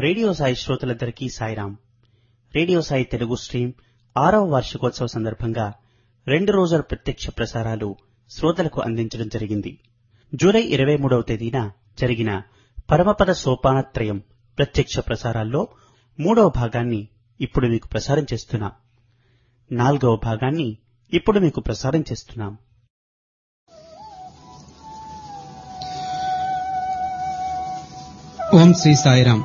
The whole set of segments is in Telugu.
రేడియో సాయి శ్రోతలందరికీ సాయిరాం. రేడియో సాయి తెలుగు స్ట్రీమ్ 6వ వార్షికోత్సవ సందర్భంగా 2 రోజుల ప్రత్యక్ష ప్రసారాలు శ్రోతలకు అందించడం జరిగింది. జూలై 23వ తేదీన జరిగిన పరమపద సోపానత్రయం ప్రత్యక్ష ప్రసారాల్లో 3వ భాగాన్ని ఇప్పుడు మీకు ప్రసారం చేస్తున్నాం. 4వ భాగాన్ని ఇప్పుడు మీకు ప్రసారం చేస్తున్నాం. ఓం శ్రీ సాయిరాం.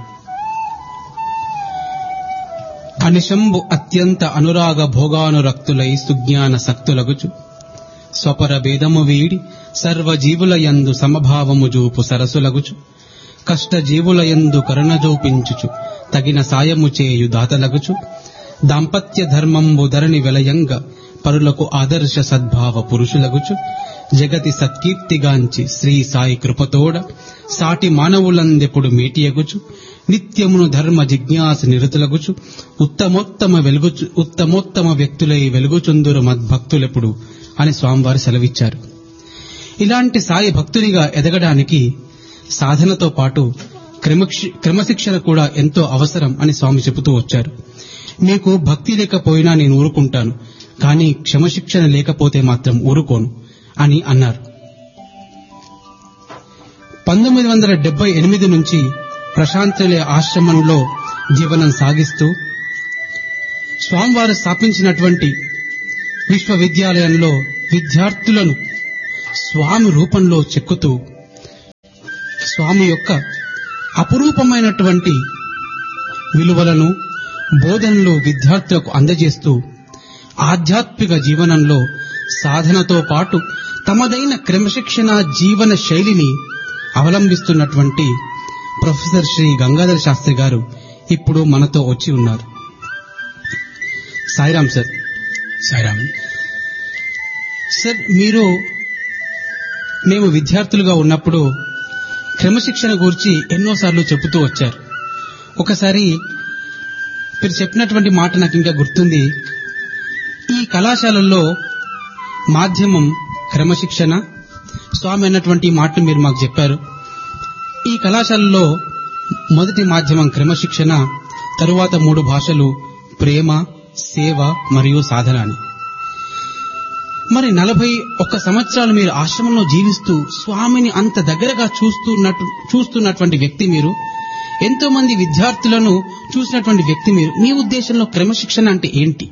అనిశంబు అత్యంత అనురాగ భోగానురక్తులై సుజ్ఞాన సక్తులగుచు స్వపర భేదము వీడి సర్వజీవులయందు సమభావము జూపు సరసులగుచు కష్టజీవులయందు కరుణ జోపించుచు తగిన సాయము చేయు దాతలగుచు దాంపత్య ధర్మంబు ధరణి వెలయంగ పరులకు ఆదర్శ సద్భావ పురుషులగుచు జగతి సత్కీర్తిగాంచి శ్రీ సాయి కృపతోడ సాటి మానవులందెప్పుడు మేటియగుచు నిత్యమును ధర్మ జిజ్ఞాస నిరతులగుచు ఉత్తమోత్తమ వ్యక్తులై వెలుగుచుందురు మద్భక్తులెప్పుడు అని స్వామివారు సెలవిచ్చారు. ఇలాంటి సాయి భక్తునిగా ఎదగడానికి సాధనతో పాటు క్రమశిక్షణ కూడా ఎంతో అవసరం అని స్వామి చెబుతూ వచ్చారు. మీకు భక్తి లేకపోయినా నేను ఊరుకుంటాను, కానీ క్రమశిక్షణ లేకపోతే మాత్రం ఊరుకోను అని అన్నారు. 1978 నుంచి ప్రశాంతినిలయ ఆశ్రమంలో జీవనం సాగిస్తూ స్వామివారు స్థాపించినటువంటి విశ్వవిద్యాలయంలో విద్యార్థులను స్వామి రూపంలో చెక్కుతూ స్వామి యొక్క అపురూపమైనటువంటి విలువలను బోధనలు విద్యార్థులకు అందజేస్తూ ఆధ్యాత్మిక జీవనంలో సాధనతో పాటు తమదైన క్రమశిక్షణ జీవన శైలిని అవలంబిస్తున్నటువంటి ప్రొఫెసర్ శ్రీ గంగాధర శాస్త్రి గారు ఇప్పుడు మనతో వచ్చి ఉన్నారు. సాయిరాం సార్. సాయిరాం సార్, మేము విద్యార్థులుగా ఉన్నప్పుడు క్రమశిక్షణ గురించి ఎన్నోసార్లు చెబుతూ వచ్చారు. ఒకసారి మీరు చెప్పినటువంటి మాట నాకు ఇంకా గుర్తుంది. ఈ కళాశాలల్లో మాధ్యమం క్రమశిక్షణ, స్వామి అన్నటువంటి మాటను మీరు మాకు చెప్పారు. ఈ కళాశాలలో మొదటి మాధ్యమం క్రమశిక్షణ, తరువాత 3 భాషలు ప్రేమ, సేవ మరియు సాధన అని. మరి 41 సంవత్సరాలు మీరు ఆశ్రమంలో జీవిస్తూ స్వామిని అంత దగ్గరగా చూస్తున్నటువంటి వ్యక్తి మీరు, ఎంతో మంది విద్యార్థులను చూసినటువంటి వ్యక్తి మీరు, మీ ఉద్దేశంలో క్రమశిక్షణ అంటే ఏంటి?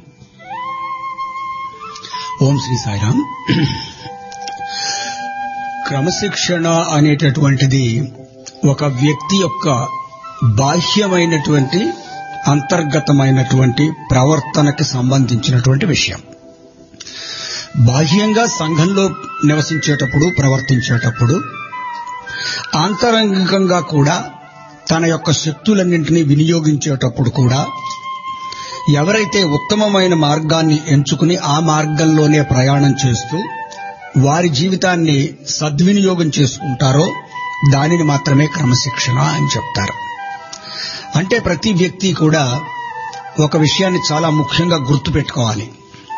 ఓం శ్రీ సాయిరాం. క్రమశిక్షణ అనేటటువంటిది ఒక వ్యక్తి యొక్క బాహ్యమైనటువంటి అంతర్గతమైనటువంటి ప్రవర్తనకి సంబంధించినటువంటి విషయం. బాహ్యంగా సంఘంలో నివసించేటప్పుడు ప్రవర్తించేటప్పుడు ఆంతరంగికంగా కూడా తన యొక్క శక్తులన్నింటినీ వినియోగించేటప్పుడు కూడా ఎవరైతే ఉత్తమమైన మార్గాన్ని ఎంచుకుని ఆ మార్గంలోనే ప్రయాణం చేస్తూ వారి జీవితాన్ని సద్వినియోగం చేసుకుంటారో దానిని మాత్రమే క్రమశిక్షణ అని చెప్తారు. అంటే ప్రతి వ్యక్తి కూడా ఒక విషయాన్ని చాలా ముఖ్యంగా గుర్తుపెట్టుకోవాలి.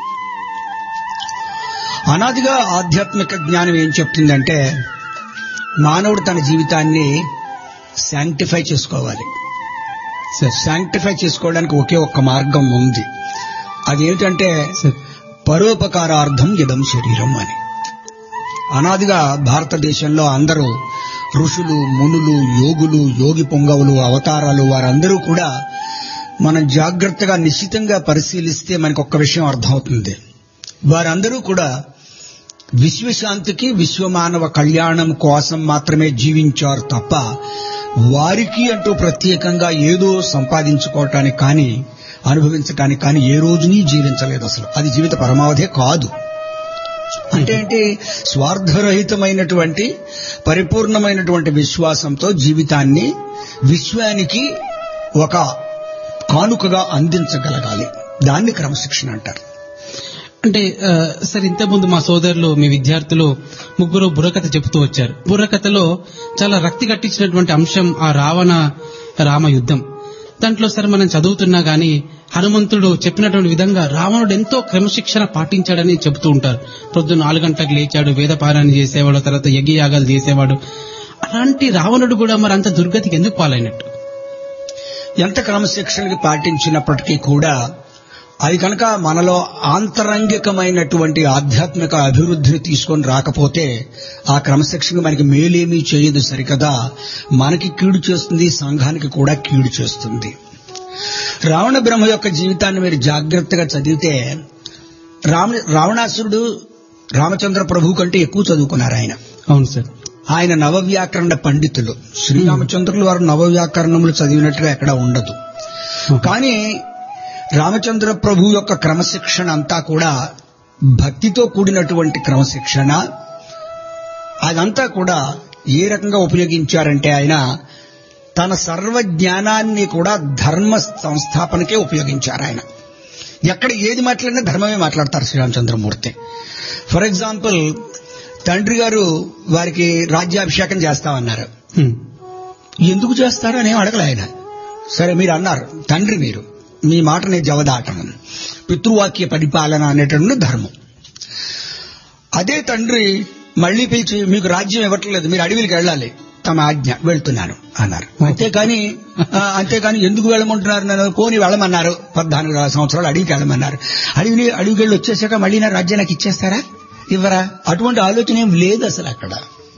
అనాదిగా ఆధ్యాత్మిక జ్ఞానం ఏం చెప్తుందంటే మానవుడు తన జీవితాన్ని శాంక్టిఫై చేసుకోవాలి. శాంక్టిఫై చేసుకోవడానికి ఒకే ఒక్క మార్గం ఉంది. అదేమిటంటే పరోపకారార్థం ఇదం శరీరం అని. అనాదిగా భారతదేశంలో అందరూ ఋషులు, మునులు, యోగులు, యోగి పొంగవులు, అవతారాలు వారందరూ కూడా మనం జాగ్రత్తగా నిశ్చితంగా పరిశీలిస్తే మనకు ఒక్క విషయం అర్థమవుతుంది. వారందరూ కూడా విశ్వశాంతికి, విశ్వమానవ కళ్యాణం కోసం మాత్రమే జీవించారు తప్ప వారికి అంటూ ప్రత్యేకంగా ఏదో సంపాదించుకోవటానికి కానీ అనుభవించడానికి కానీ ఏ రోజునీ జీవించలేదు. అసలు అది జీవిత పరమావధే కాదు. అంటే ఏంటి? స్వార్థరహితమైనటువంటి పరిపూర్ణమైనటువంటి విశ్వాసంతో జీవితాన్ని విశ్వానికి ఒక కానుకగా అందించగలగాలి. దాన్ని క్రమశిక్షణ అంటారు. అంటే సార్, ఇంతకుముందు మా సోదరులు, మీ విద్యార్థులు 3 బుర్రకథ చెబుతూ వచ్చారు. బుర్రకథలో చాలా రక్తి కట్టించినటువంటి అంశం ఆ రామ యుద్ధం. దాంట్లో సరే మనం చదువుతున్నా గానీ హనుమంతుడు చెప్పినటువంటి విధంగా రావణుడు ఎంతో క్రమశిక్షణ పాటించాడని చెబుతూ ఉంటారు. పొద్దున్న 4 గంటలకు లేచాడు, వేదపారాయణ చేసేవాడు, తర్వాత యజ్ఞయాగాలు చేసేవాడు. అలాంటి రావణుడు కూడా మరి అంత దుర్గతికి ఎందుకు పాలైనట్టు? ఎంత క్రమశిక్షణకి పాటించినప్పటికీ కూడా అది కనుక మనలో ఆంతరంగికమైనటువంటి ఆధ్యాత్మిక అభివృద్ధిని తీసుకొని రాకపోతే ఆ క్రమశిక్షణ మనకి మేలేమీ చేయదు సరికదా, మనకి కీడు చేస్తుంది, సంఘానికి కూడా కీడు చేస్తుంది. రావణ బ్రహ్మ యొక్క జీవితాన్ని మీరు జాగ్రత్తగా చదివితే రావణాసురుడు రామచంద్ర ప్రభు కంటే ఎక్కువ చదువుకున్నారు ఆయన. అవును సార్. ఆయన నవవ్యాకరణ పండితులు. శ్రీరామచంద్రులు వారు నవవ్యాకరణములు చదివినట్టుగా ఎక్కడ ఉండదు. కానీ రామచంద్ర ప్రభు యొక్క క్రమశిక్షణ అంతా కూడా భక్తితో కూడినటువంటి క్రమశిక్షణ. అదంతా కూడా ఏ రకంగా ఉపయోగించారంటే ఆయన తన సర్వజ్ఞానాన్ని కూడా ధర్మ సంస్థాపనకే ఉపయోగించారు. ఆయన ఎక్కడ ఏది మాట్లాడినా ధర్మమే మాట్లాడతారు శ్రీరామచంద్రమూర్తి. ఫర్ ఎగ్జాంపుల్, తండ్రి గారు వారికి రాజ్యాభిషేకం చేస్తామన్నారు. ఎందుకు చేస్తారు అని అడగలే ఆయన. సరే మీరు అన్నారు, తండ్రి మీరు మీ మాట నేను జవదాటను, పితృవాక్య పరిపాలన అనేటువంటి ధర్మం. అదే తండ్రి మళ్లీ పిలిచి మీకు రాజ్యం ఇవ్వట్లేదు, మీరు అడవికి వెళ్ళాలి, తమ ఆజ్ఞ, వెళ్తున్నాను అన్నారు. అంతేకాని ఎందుకు వెళ్ళమంటున్నారు? నన్ను పోని వెళ్ళమన్నారు. 14 సంవత్సరాలు అడవికి వెళ్ళమన్నారు. అడవికి వెళ్ళి వచ్చేసాక మళ్ళీ నా రాజ్యం నాకు ఇచ్చేస్తారా, ఇవ్వరా? అటువంటి ఆలోచన ఏం లేదు అసలు అక్కడ.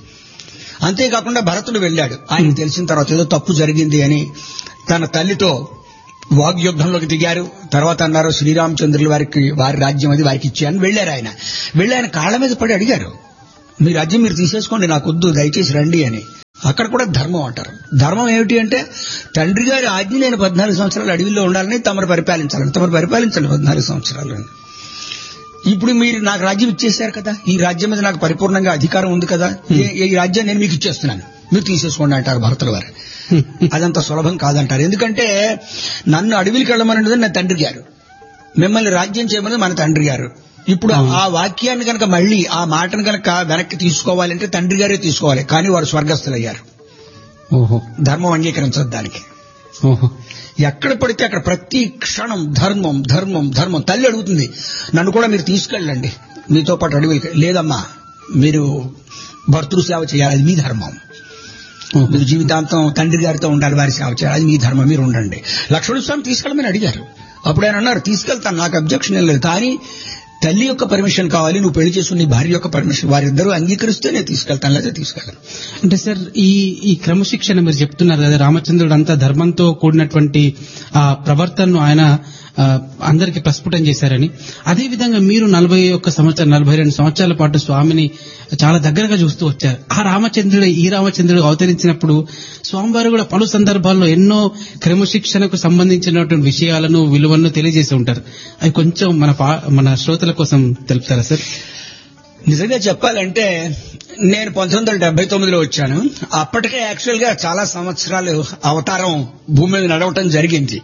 అంతేకాకుండా భరతుడు వెళ్ళాడు. ఆయనకు తెలిసిన తర్వాత ఏదో తప్పు జరిగింది అని తన తల్లితో వాగ్యుద్ధంలోకి దిగారు. తర్వాత అన్నారు శ్రీరామచంద్రుల వారికి వారి రాజ్యం అది వారికి ఇచ్చాయని వెళ్ళారు. వెళ్ళి ఆయన కాళ్ల మీద పడి అడిగారు, మీ రాజ్యం మీరు తీసేసుకోండి, నాకొద్దు, దయచేసి రండి అని. అక్కడ కూడా ధర్మం అంటారు. ధర్మం ఏమిటి అంటే తండ్రి గారి ఆజ్ఞ నేను 14 సంవత్సరాలు అడవిలో ఉండాలని, తమరు పరిపాలించాలని. తమరు పరిపాలించాలి 14 సంవత్సరాలు. ఇప్పుడు మీరు నాకు రాజ్యం ఇచ్చేశారు కదా, ఈ రాజ్యం మీద నాకు పరిపూర్ణంగా అధికారం ఉంది కదా, ఈ రాజ్యం నేను మీకు ఇచ్చేస్తున్నాను, మీరు తీసేసుకోండి అంటారు భరతుల వారు. అదంత సులభం కాదంటారు. ఎందుకంటే నన్ను అడవికి వెళ్ళమన్నది నా తండ్రి గారు, మిమ్మల్ని రాజ్యం చేయమన్నది మన తండ్రి గారు. ఇప్పుడు ఆ వాక్యాన్ని కనుక మళ్ళీ ఆ మాటను కనుక వెనక్కి తీసుకోవాలంటే తండ్రి గారే తీసుకోవాలి. కానీ వారు స్వర్గస్థులయ్యారు. ధర్మం అంగీకరించదు దానికి. ఎక్కడ పడితే అక్కడ ప్రతి క్షణం ధర్మం ధర్మం ధర్మం. తల్లి అడుగుతుంది, నన్ను కూడా మీరు తీసుకెళ్ళండి మీతో పాటు అడవికి. లేదమ్మా, మీరు భర్తృ సేవ చేయాలి, అది మీ ధర్మం. మీరు జీవితాంతం తండ్రి గారితో ఉండాలి, వారి సేవ చేయాలి, అది మీ ధర్మం, మీరు ఉండండి. లక్ష్మణ స్వామి తీసుకెళ్ళమని అడిగారు. అప్పుడు ఆయన అన్నారు, తీసుకెళ్తాను, నాకు అబ్జెక్షన్ ఏం లేదు, కానీ తల్లి యొక్క పర్మిషన్ కావాలి, నువ్వు పెళ్లి చేసుకుని నీ భార్య యొక్క పర్మిషన్, వారిద్దరూ అంగీకరిస్తే నేను తీసుకెళ్తాను, లేదా తీసుకెళ్ళను. అంటే సార్ ఈ క్రమశిక్షణ మీరు చెప్తున్నారు కదా, రామచంద్రుడు అంతా ధర్మంతో కూడినటువంటి ఆ ప్రవర్తనను ఆయన అందరికీ ప్రస్ఫుటం చేశారని. అదేవిధంగా మీరు 41 సంవత్సరాలు 42 సంవత్సరాల పాటు స్వామిని చాలా దగ్గరగా చూస్తూ వచ్చారు. ఆ రామచంద్రుడు ఈ రామచంద్రుడు అవతరించినప్పుడు స్వామివారు కూడా పలు సందర్భాల్లో ఎన్నో క్రమశిక్షణకు సంబంధించినటువంటి విషయాలను విలువలను తెలియజేసి ఉంటారు. అవి కొంచెం మన శ్రోతల కోసం తెలుపుతారా సార్? నిజంగా చెప్పాలంటే నేను 1979లో వచ్చాను. అప్పటికే యాక్చువల్ గా చాలా సంవత్సరాలు అవతారం భూమి మీద నడవటం జరిగింది.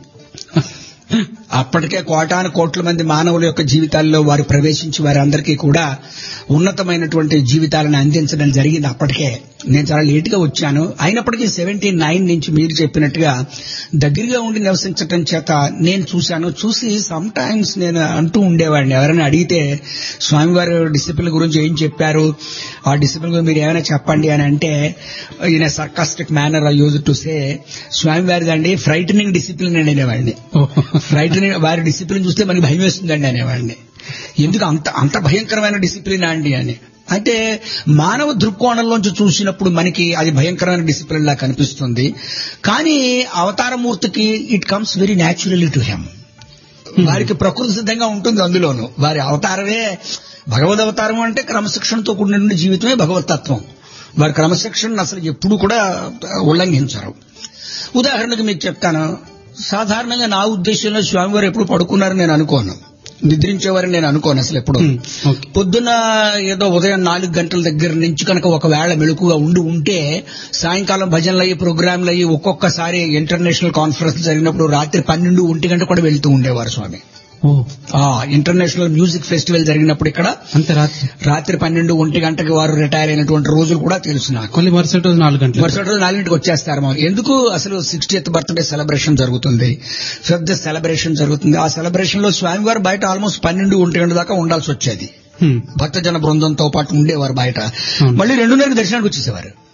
అప్పటికే కోటాను కోట్ల మంది మానవుల యొక్క జీవితాల్లో వారు ప్రవేశించి వారందరికీ కూడా ఉన్నతమైనటువంటి జీవితాలను అందించడం జరిగింది. అప్పటికే నేను చాలా లేట్ గా వచ్చాను. అయినప్పటికీ 79 నుంచి మీరు చెప్పినట్టుగా దగ్గరగా ఉండి నివసించటం చేత నేను చూసి సమ్ టైమ్స్ నేను అంటూ ఉండేవాడిని, ఎవరైనా అడిగితే స్వామివారి డిసిప్లిన్ గురించి ఏం చెప్పారు, ఆ డిసిప్లిన్ గురించి మీరు ఏమైనా చెప్పండి అని అంటే, in a sarcastic manner I use to say, స్వామివారిదండి frightening discipline అని అనేవాడిని. ఫ్రైటనింగ్, వారి డిసిప్లిన్ చూస్తే మనకి భయం వేస్తుందండి అనేవాడిని. ఎందుకు అంత భయంకరమైన డిసిప్లిన్ అండి అని. అంటే మానవ దృక్కోణంలోంచి చూసినప్పుడు మనకి అది భయంకరమైన డిసిప్లిన్ లా కనిపిస్తుంది. కానీ అవతారమూర్తికి it comes very naturally to him. వారికి ప్రకృతి సిద్ధంగా ఉంటుంది. అందులోనూ వారి అవతారమే భగవద్ అవతారం. అంటే క్రమశిక్షణతో కూడిన జీవితమే భగవతత్వం. వారి క్రమశిక్షణ అసలు ఎప్పుడు కూడా ఉల్లంఘించరు. ఉదాహరణకు మీకు చెప్తాను, సాధారణంగా నా ఉద్దేశంలో స్వామివారు ఎప్పుడు పడుకున్నారని నేను అనుకోను, నిద్రించేవారని నేను అనుకోను అసలు ఎప్పుడు. పొద్దున్న ఏదో ఉదయం 4 గంటల దగ్గర నుంచి కనుక ఒకవేళ మెలకుగా ఉంటే సాయంకాలం భజనలు అయ్యి ప్రోగ్రాంలు అయ్యి ఒక్కొక్కసారి ఇంటర్నేషనల్ కాన్ఫరెన్స్ జరిగినప్పుడు రాత్రి 12-1 గంట కూడా వెళ్తూ ఉండేవారు స్వామి. ఇంటర్నేషనల్ మ్యూజిక్ ఫెస్టివల్ జరిగినప్పుడు ఇక్కడ రాత్రి 12-1 గంటకి వారు రిటైర్ అయినటువంటి రోజులు కూడా తెలుసు నాకు. మరుసటి రోజు 4 గంటలకు వచ్చేస్తారు. ఎందుకు అసలు 60th బర్త్డే సెలబ్రేషన్ జరుగుతుంది, 5th సెలబ్రేషన్ జరుగుతుంది. ఆ సెలబ్రేషన్ లో స్వామివారు బయట ఆల్మోస్ట్ 12-1 గంట దాకా ఉండాల్సి వచ్చేది. భక్తజన బృందంతో పాటు ఉండేవారు బయట. మళ్ళీ 2:30 దర్శనానికి వచ్చేసేవారు.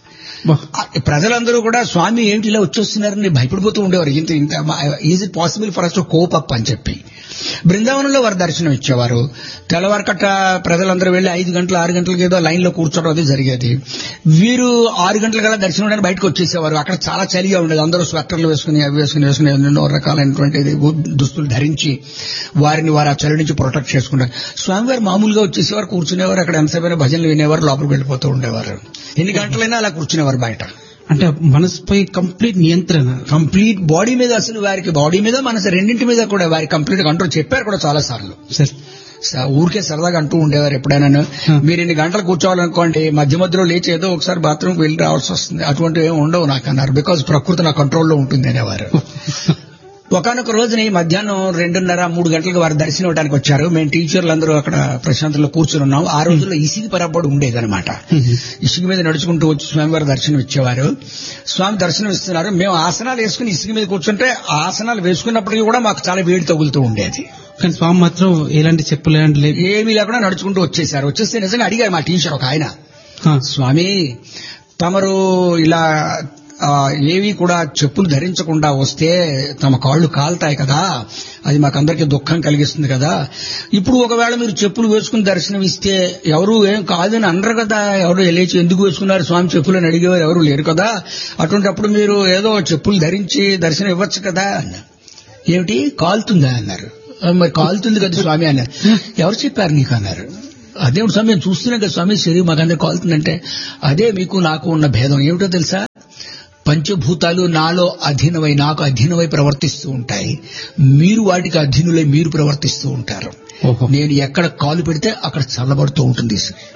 ప్రజలందరూ కూడా స్వామి ఏంటి ఇలా వచ్చేస్తున్నారని భయపడిపోతూ ఉండేవారు. ఇంత is it possible for us to cope up అని చెప్పి. బృందావనంలో వారు దర్శనం ఇచ్చేవారు. తెల్లవారుకట్ట ప్రజలందరూ వెళ్లి 5 గంటలు 6 గంటలకి ఏదో లైన్ లో కూర్చోవడం అది జరిగేది. వీరు 6 గంటల కల్లా దర్శనం చేయడానికి బయటకు వచ్చేసేవారు. అక్కడ చాలా చలిగా ఉండేది. అందరూ స్వెట్టర్లు వేసుకుని ఎన్నో రకాలైనటువంటి దుస్తులు ధరించి వారిని వారు ఆ చలి నుంచి ప్రొటెక్ట్ చేసుకుంటారు. స్వామివారు మామూలుగా వచ్చేసేవారు, కూర్చునేవారు. అక్కడ ఎంతసేపైనా భజనలు వినేవారు, లోపలికి వెళ్ళిపోతూ ఉండేవారు. ఎన్ని గంటలైనా అలా కూర్చునేవారు బయట. అంటే మనసుపై కంప్లీట్ నియంత్రణ, కంప్లీట్ బాడీ మీద, అసలు వారికి బాడీ మీద మనసు రెండింటి మీద కూడా వారి కంప్లీట్ కంట్రోల్. చెప్పారు కూడా చాలా సార్లు. ఊరికే సరదాగా అంటూ ఉండేవారు ఎప్పుడైనా, మీరు ఇన్ని గంటలు కూర్చోవాలనుకోండి, మధ్య మధ్యలో లేచి ఏదో ఒకసారి బాత్రూమ్కి వెళ్ళి రావాల్సి వస్తుంది, అటువంటివి ఏమి ఉండవు నాకు అన్నారు. బికాజ్ ప్రకృతి నా కంట్రోల్లో ఉంటుంది అనేవారు. ఒకనొక రోజుని మధ్యాహ్నం 2:30-3 గంటలకు వారు దర్శనం ఇవ్వడానికి వచ్చారు. మేము టీచర్లు అందరూ అక్కడ ప్రశాంతంలో కూర్చుని ఉన్నాం. ఆ రోజుల్లో ఇసుక పరబ్బడి ఉండేదన్నమాట. ఇసుక మీద నడుచుకుంటూ వచ్చి స్వామివారి దర్శనం ఇచ్చేవారు. స్వామి దర్శనం ఇస్తున్నారు. మేము ఆసనాలు వేసుకుని ఇసుక మీద కూర్చుంటే ఆసనాలు వేసుకున్నప్పటికీ కూడా మాకు చాలా వేడి తగులుతూ ఉండేది. కానీ స్వామి మాత్రం ఎలాంటి చెప్పులు ఏమీ లేకుండా నడుచుకుంటూ వచ్చేసారు. వచ్చేస్తే నిజంగా అడిగారు మా టీచర్ ఒక ఆయన, స్వామి తమరు ఇలా ఏవి కూడా చెప్పులు ధరించకుండా వస్తే తమ కాళ్ళు కాలుతాయి కదా, అది మాకందరికీ దుఃఖం కలిగిస్తుంది కదా. ఇప్పుడు ఒకవేళ మీరు చెప్పులు వేసుకుని దర్శనం ఇస్తే ఎవరు ఏం కాదని అనరు కదా, ఎవరు లేచి ఎందుకు వేసుకున్నారు స్వామి చెప్పులు అని అడిగేవారు ఎవరు లేరు కదా. అటువంటిప్పుడు మీరు ఏదో చెప్పులు ధరించి దర్శనం ఇవ్వచ్చు కదా. ఏమిటి కాలుతుందా అన్నారు. మరి కాలుతుంది కదా స్వామి అన్నారు. ఎవరు చెప్పారు నీకు అన్నారు. అదేమిటి స్వామి నేను చూస్తున్నాం కదా స్వామి శరీరం మాకందరూ కాలుతుందంటే, అదే మీకు నాకు ఉన్న భేదం ఏమిటో తెలుసా, పంచభూతాలు నాలో అధీనమై నాకు అధీనమై ప్రవర్తిస్తూ ఉంటాయి, మీరు వాటికి అధీనులై మీరు ప్రవర్తిస్తూ ఉంటారు. నేను ఎక్కడ కాలు పెడితే అక్కడ చల్లబడుతూ ఉంటుంది.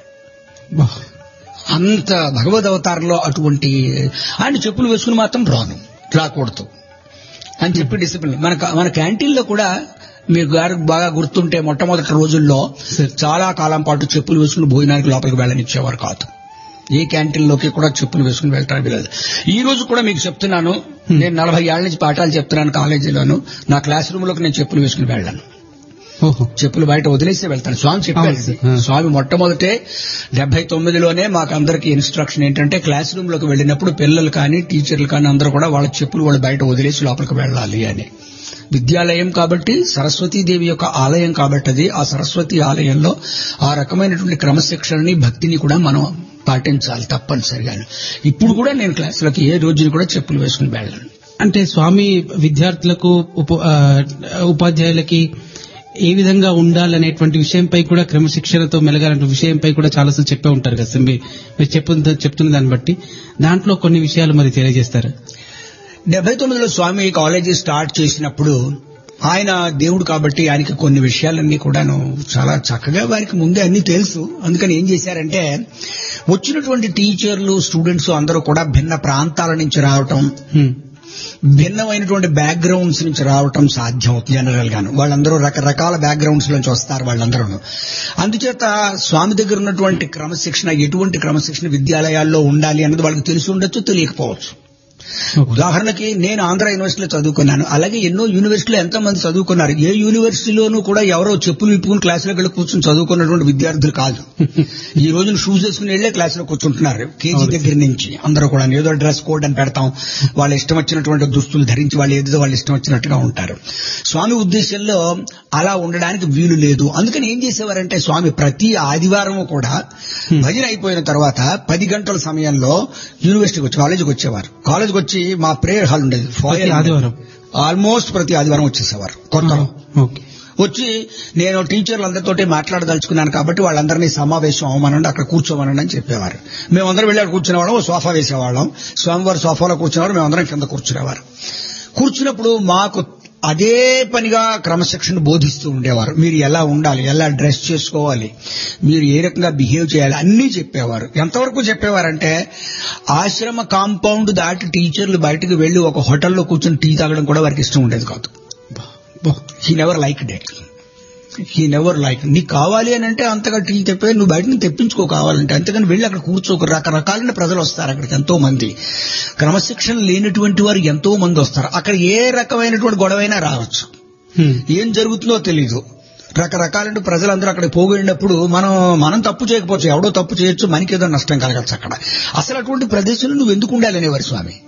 అంత భగవద్ అవతారంలో అటువంటి ఆయన చెప్పులు వేసుకుని మాత్రం రాకూడదు అని చెప్పి డిసిప్లిన్. మన క్యాంటీన్లో కూడా మీకు బాగా గుర్తుంటే మొట్టమొదటి రోజుల్లో చాలా కాలం పాటు చెప్పులు వేసుకుని భోజనానికి లోపలికి వెళ్ళనిచ్చేవారు కాదు. ఏ క్యాంటీన్లోకి కూడా చెప్పులు వేసుకుని వెళ్ళడానికి లేదు. ఈ రోజు కూడా మీకు చెప్తున్నాను, నేను 40 ఏళ్ల నుంచి పాఠాలు చెప్తున్నాను కాలేజీలోను. నా క్లాస్ రూమ్ లోకి నేను చెప్పులు వేసుకుని వెళ్ళాను. చెప్పులు బయట వదిలేసి వెళ్తాను. స్వామి చెప్పారు. స్వామి మొట్టమొదటే 79లోనే మాకు అందరికీ ఇన్స్ట్రక్షన్ ఏంటంటే, క్లాస్ రూమ్ లోకి వెళ్ళినప్పుడు పిల్లలు కానీ టీచర్లు కానీ అందరూ కూడా వాళ్ళ చెప్పులు వాళ్ళు బయట వదిలేసి లోపలికి వెళ్ళాలి అని. విద్యాలయం కాబట్టి, సరస్వతీదేవి యొక్క ఆలయం కాబట్టి అది, ఆ సరస్వతి ఆలయంలో ఆ రకమైనటువంటి క్రమశిక్షణని భక్తిని కూడా మనం పాటించాలి తప్పనిసరిగా. ఇప్పుడు కూడా నేను క్లాసులకి ఏ రోజుని కూడా చెప్పులు వేసుకుని వెళ్ళాను. అంటే స్వామి విద్యార్థులకు ఉపాధ్యాయులకి ఏ విధంగా ఉండాలనేటువంటి విషయంపై కూడా, క్రమశిక్షణతో మెలగాలనే విషయంపై కూడా చాలాసార్లు చెప్పే ఉంటారు కదా. మీరు చెప్తున్న దాన్ని బట్టి దాంట్లో కొన్ని విషయాలు మరి తెలియజేస్తారు. 79లో స్వామి కాలేజీ స్టార్ట్ చేసినప్పుడు ఆయన దేవుడు కాబట్టి ఆయనకి కొన్ని విషయాలన్నీ కూడాను చాలా చక్కగా వారికి ముందే అన్ని తెలుసు. అందుకని ఏం చేశారంటే, వచ్చినటువంటి టీచర్లు స్టూడెంట్స్ అందరూ కూడా భిన్న ప్రాంతాల నుంచి రావటం, భిన్నమైనటువంటి బ్యాక్గ్రౌండ్స్ నుంచి రావటం సాధ్యం అవుతుంది. జనరల్ గాను వాళ్ళందరూ రకరకాల బ్యాక్గ్రౌండ్స్ నుంచి వస్తారు వాళ్ళందరూ. అందుచేత స్వామి దగ్గర ఉన్నటువంటి క్రమశిక్షణ, ఎటువంటి క్రమశిక్షణ విద్యాలయాల్లో ఉండాలి అన్నది వాళ్ళకి తెలిసి ఉండొచ్చు, తెలియకపోవచ్చు. ఉదాహరణకి నేను ఆంధ్ర యూనివర్సిటీలో చదువుకున్నాను. అలాగే ఎన్నో యూనివర్సిటీలో ఎంతో మంది చదువుకున్నారు. ఏ యూనివర్సిటీలోనూ కూడా ఎవరో చెప్పులు విప్పుకుని క్లాసులోకి వెళ్ళి కూర్చొని చదువుకున్నటువంటి విద్యార్థులు కాదు. ఈ రోజున షూస్ వేసుకుని వెళ్లే క్లాసులో కూర్చుంటున్నారు. కేజీ దగ్గర నుంచి అందరూ కూడా ఏదో డ్రెస్ కోడ్ అని పెడతాం, వాళ్ళ ఇష్టం వచ్చినటువంటి దుస్తులు ధరించి వాళ్ళు ఏదో వాళ్ళు ఇష్టం వచ్చినట్టుగా ఉంటారు. స్వామి ఉద్దేశంలో అలా ఉండడానికి వీలు లేదు. అందుకని ఏం చేసేవారంటే, స్వామి ప్రతి ఆదివారం కూడా భజన అయిపోయిన తర్వాత 10 గంటల సమయంలో యూనివర్సిటీకి వచ్చి కాలేజీకి వచ్చేవారు. కాలేజీకి వచ్చి మా ప్రేయర్ హాల్ ఉండేది, ఆదివారం ఆల్మోస్ట్ ప్రతి ఆదివారం వచ్చేసేవారు. కొత్తలో వచ్చి నేను టీచర్లందరితోటి మాట్లాడదలుచుకున్నాను కాబట్టి వాళ్ళందరినీ సమావేశం అవ్వమనండి, అక్కడ కూర్చోమనండి అని చెప్పేవారు. మేమందరం వెళ్ళి కూర్చునేవాళ్ళం, సోఫా వేసేవాళ్ళం. స్వామివారి సోఫాలో కూర్చునేవారు, మేమందరం కింద కూర్చునేవారు. కూర్చున్నప్పుడు మాకు అదే పనిగా క్రమశిక్షణ బోధిస్తూ ఉండేవారు. మీరు ఎలా ఉండాలి, ఎలా డ్రెస్ చేసుకోవాలి, మీరు ఏ రకంగా బిహేవ్ చేయాలి అన్నీ చెప్పేవారు. ఎంతవరకు చెప్పేవారంటే, ఆశ్రమ కాంపౌండ్ దాటి టీచర్లు బయటకు వెళ్లి ఒక హోటల్లో కూర్చొని టీ తాగడం కూడా వారికి ఇష్టం ఉండేది కాదు. He never liked it. నీకు కావాలి అని అంటే అంతగా టీ తెప్పే, నువ్వు బయట నుంచి తెప్పించుకో కావాలంటే, అంతేగాని వెళ్ళి అక్కడ కూర్చోక. రకరకాలైన ప్రజలు వస్తారు అక్కడికి, ఎంతో మంది క్రమశిక్షణ లేనటువంటి వారు ఎంతో మంది వస్తారు. అక్కడ ఏ రకమైనటువంటి గొడవైనా రావచ్చు, ఏం జరుగుతుందో తెలీదు. రకరకాలంటే ప్రజలందరూ అక్కడ పోగొడినప్పుడు మనం తప్పు చేయకపోవచ్చు, ఎవడో తప్పు చేయొచ్చు, మనకేదో నష్టం కలగచ్చు అక్కడ. అసలు అటువంటి ప్రదేశంలో నువ్వు ఎందుకు ఉండాలనేవారు స్వామి.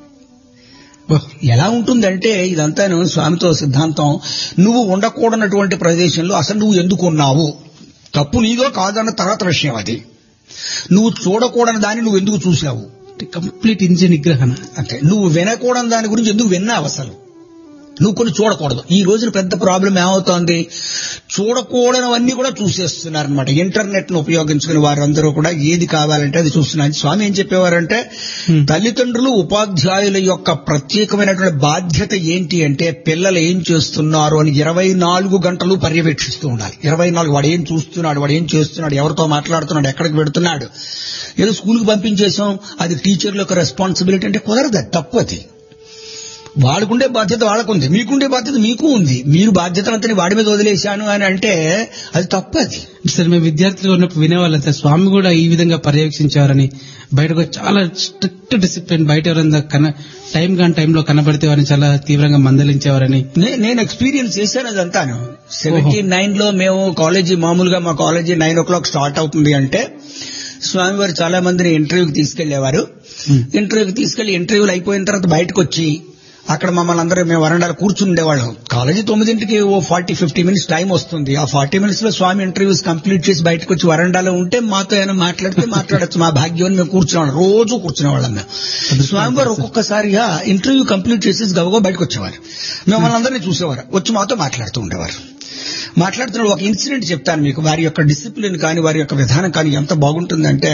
ఎలా ఉంటుందంటే ఇదంతాను స్వామితో సిద్ధాంతం, నువ్వు ఉండకూడనటువంటి ప్రదేశంలో అసలు నువ్వు ఎందుకు ఉన్నావు, తప్పు నీదో కాదన్న తర్వాత విషయం అది. నువ్వు చూడకూడని దాన్ని నువ్వు ఎందుకు చూసావు, కంప్లీట్ ఇంజిన్ నిగ్రహణ. అంటే నువ్వు వినకూడని దాని గురించి ఎందుకు విన్నావు, అసలు నువ్వు కొన్ని చూడకూడదు. ఈ రోజున పెద్ద ప్రాబ్లం ఏమవుతోంది, చూడకూడనివన్నీ కూడా చూసేస్తున్నారనమాట. ఇంటర్నెట్ ను ఉపయోగించుకుని వారందరూ కూడా ఏది కావాలంటే అది చూస్తున్నారు. స్వామి ఏం చెప్పేవారంటే, తల్లిదండ్రులు ఉపాధ్యాయుల యొక్క ప్రత్యేకమైనటువంటి బాధ్యత ఏంటి అంటే పిల్లలు ఏం చేస్తున్నారు అని 24 గంటలు పర్యవేక్షిస్తూ ఉండాలి. 24 వాడు ఏం చూస్తున్నాడు, వాడు ఏం చేస్తున్నాడు, ఎవరితో మాట్లాడుతున్నాడు, ఎక్కడికి పెడుతున్నాడు. ఏదో స్కూల్కి పంపించేసాం అది టీచర్ల యొక్క రెస్పాన్సిబిలిటీ అంటే కుదరదు, తప్పు. అది వాళ్ళకుండే బాధ్యత వాళ్ళకుంది, మీకుండే బాధ్యత మీకు ఉంది. మీరు బాధ్యతలంతా వాడి మీద వదిలేశాను అని అంటే అది తప్పు. అది సార్ మేము విద్యార్థులు ఉన్నప్పుడు వినేవాళ్ళం సార్, స్వామి కూడా ఈ విధంగా పర్యవేక్షించేవారని. బయటకు చాలా స్ట్రిక్ట్ డిసిప్లిన్, బయట ఎవరైనా టైంలో కనబడితే వారిని చాలా తీవ్రంగా మందలించేవారని నేను ఎక్స్పీరియన్స్ చేశాను. అదంతాను 79లో మేము కాలేజీ, మామూలుగా మా కాలేజీ 9 o'clock స్టార్ట్ అవుతుంది అంటే స్వామివారు చాలా మందిని ఇంటర్వ్యూకి తీసుకెళ్లేవారు. ఇంటర్వ్యూకి తీసుకెళ్లి ఇంటర్వ్యూలు అయిపోయిన తర్వాత బయటకు వచ్చి అక్కడ మమ్మల్ని అందరూ మేము వరండాలో కూర్చుని ఉండేవాళ్ళం. కాలేజీ 9కి ఓ 40-50 minutes టైం వస్తుంది. ఆ 40 minutes లో స్వామి ఇంటర్వ్యూస్ కంప్లీట్ చేసి బయటకు వచ్చి వరండాలో ఉంటే మాతో ఏమైనా మాట్లాడితే మాట్లాడచ్చు. మా భాగ్యం మేము కూర్చునేవాళ్ళం, రోజు కూర్చునేవాళ్ళం మేము. స్వామివారు ఒక్కొక్కసారిగా ఇంటర్వ్యూ కంప్లీట్ చేసి గబగబా బయటకు వచ్చేవారు, మిమ్మల్ని అందరినీ చూసేవారు, వచ్చి మాతో మాట్లాడుతూ ఉండేవారు. మాట్లాడుతున్న ఒక ఇన్సిడెంట్ చెప్తాను మీకు. వారి యొక్క డిసిప్లిన్ కానీ వారి యొక్క విధానం కానీ ఎంత బాగుంటుందంటే,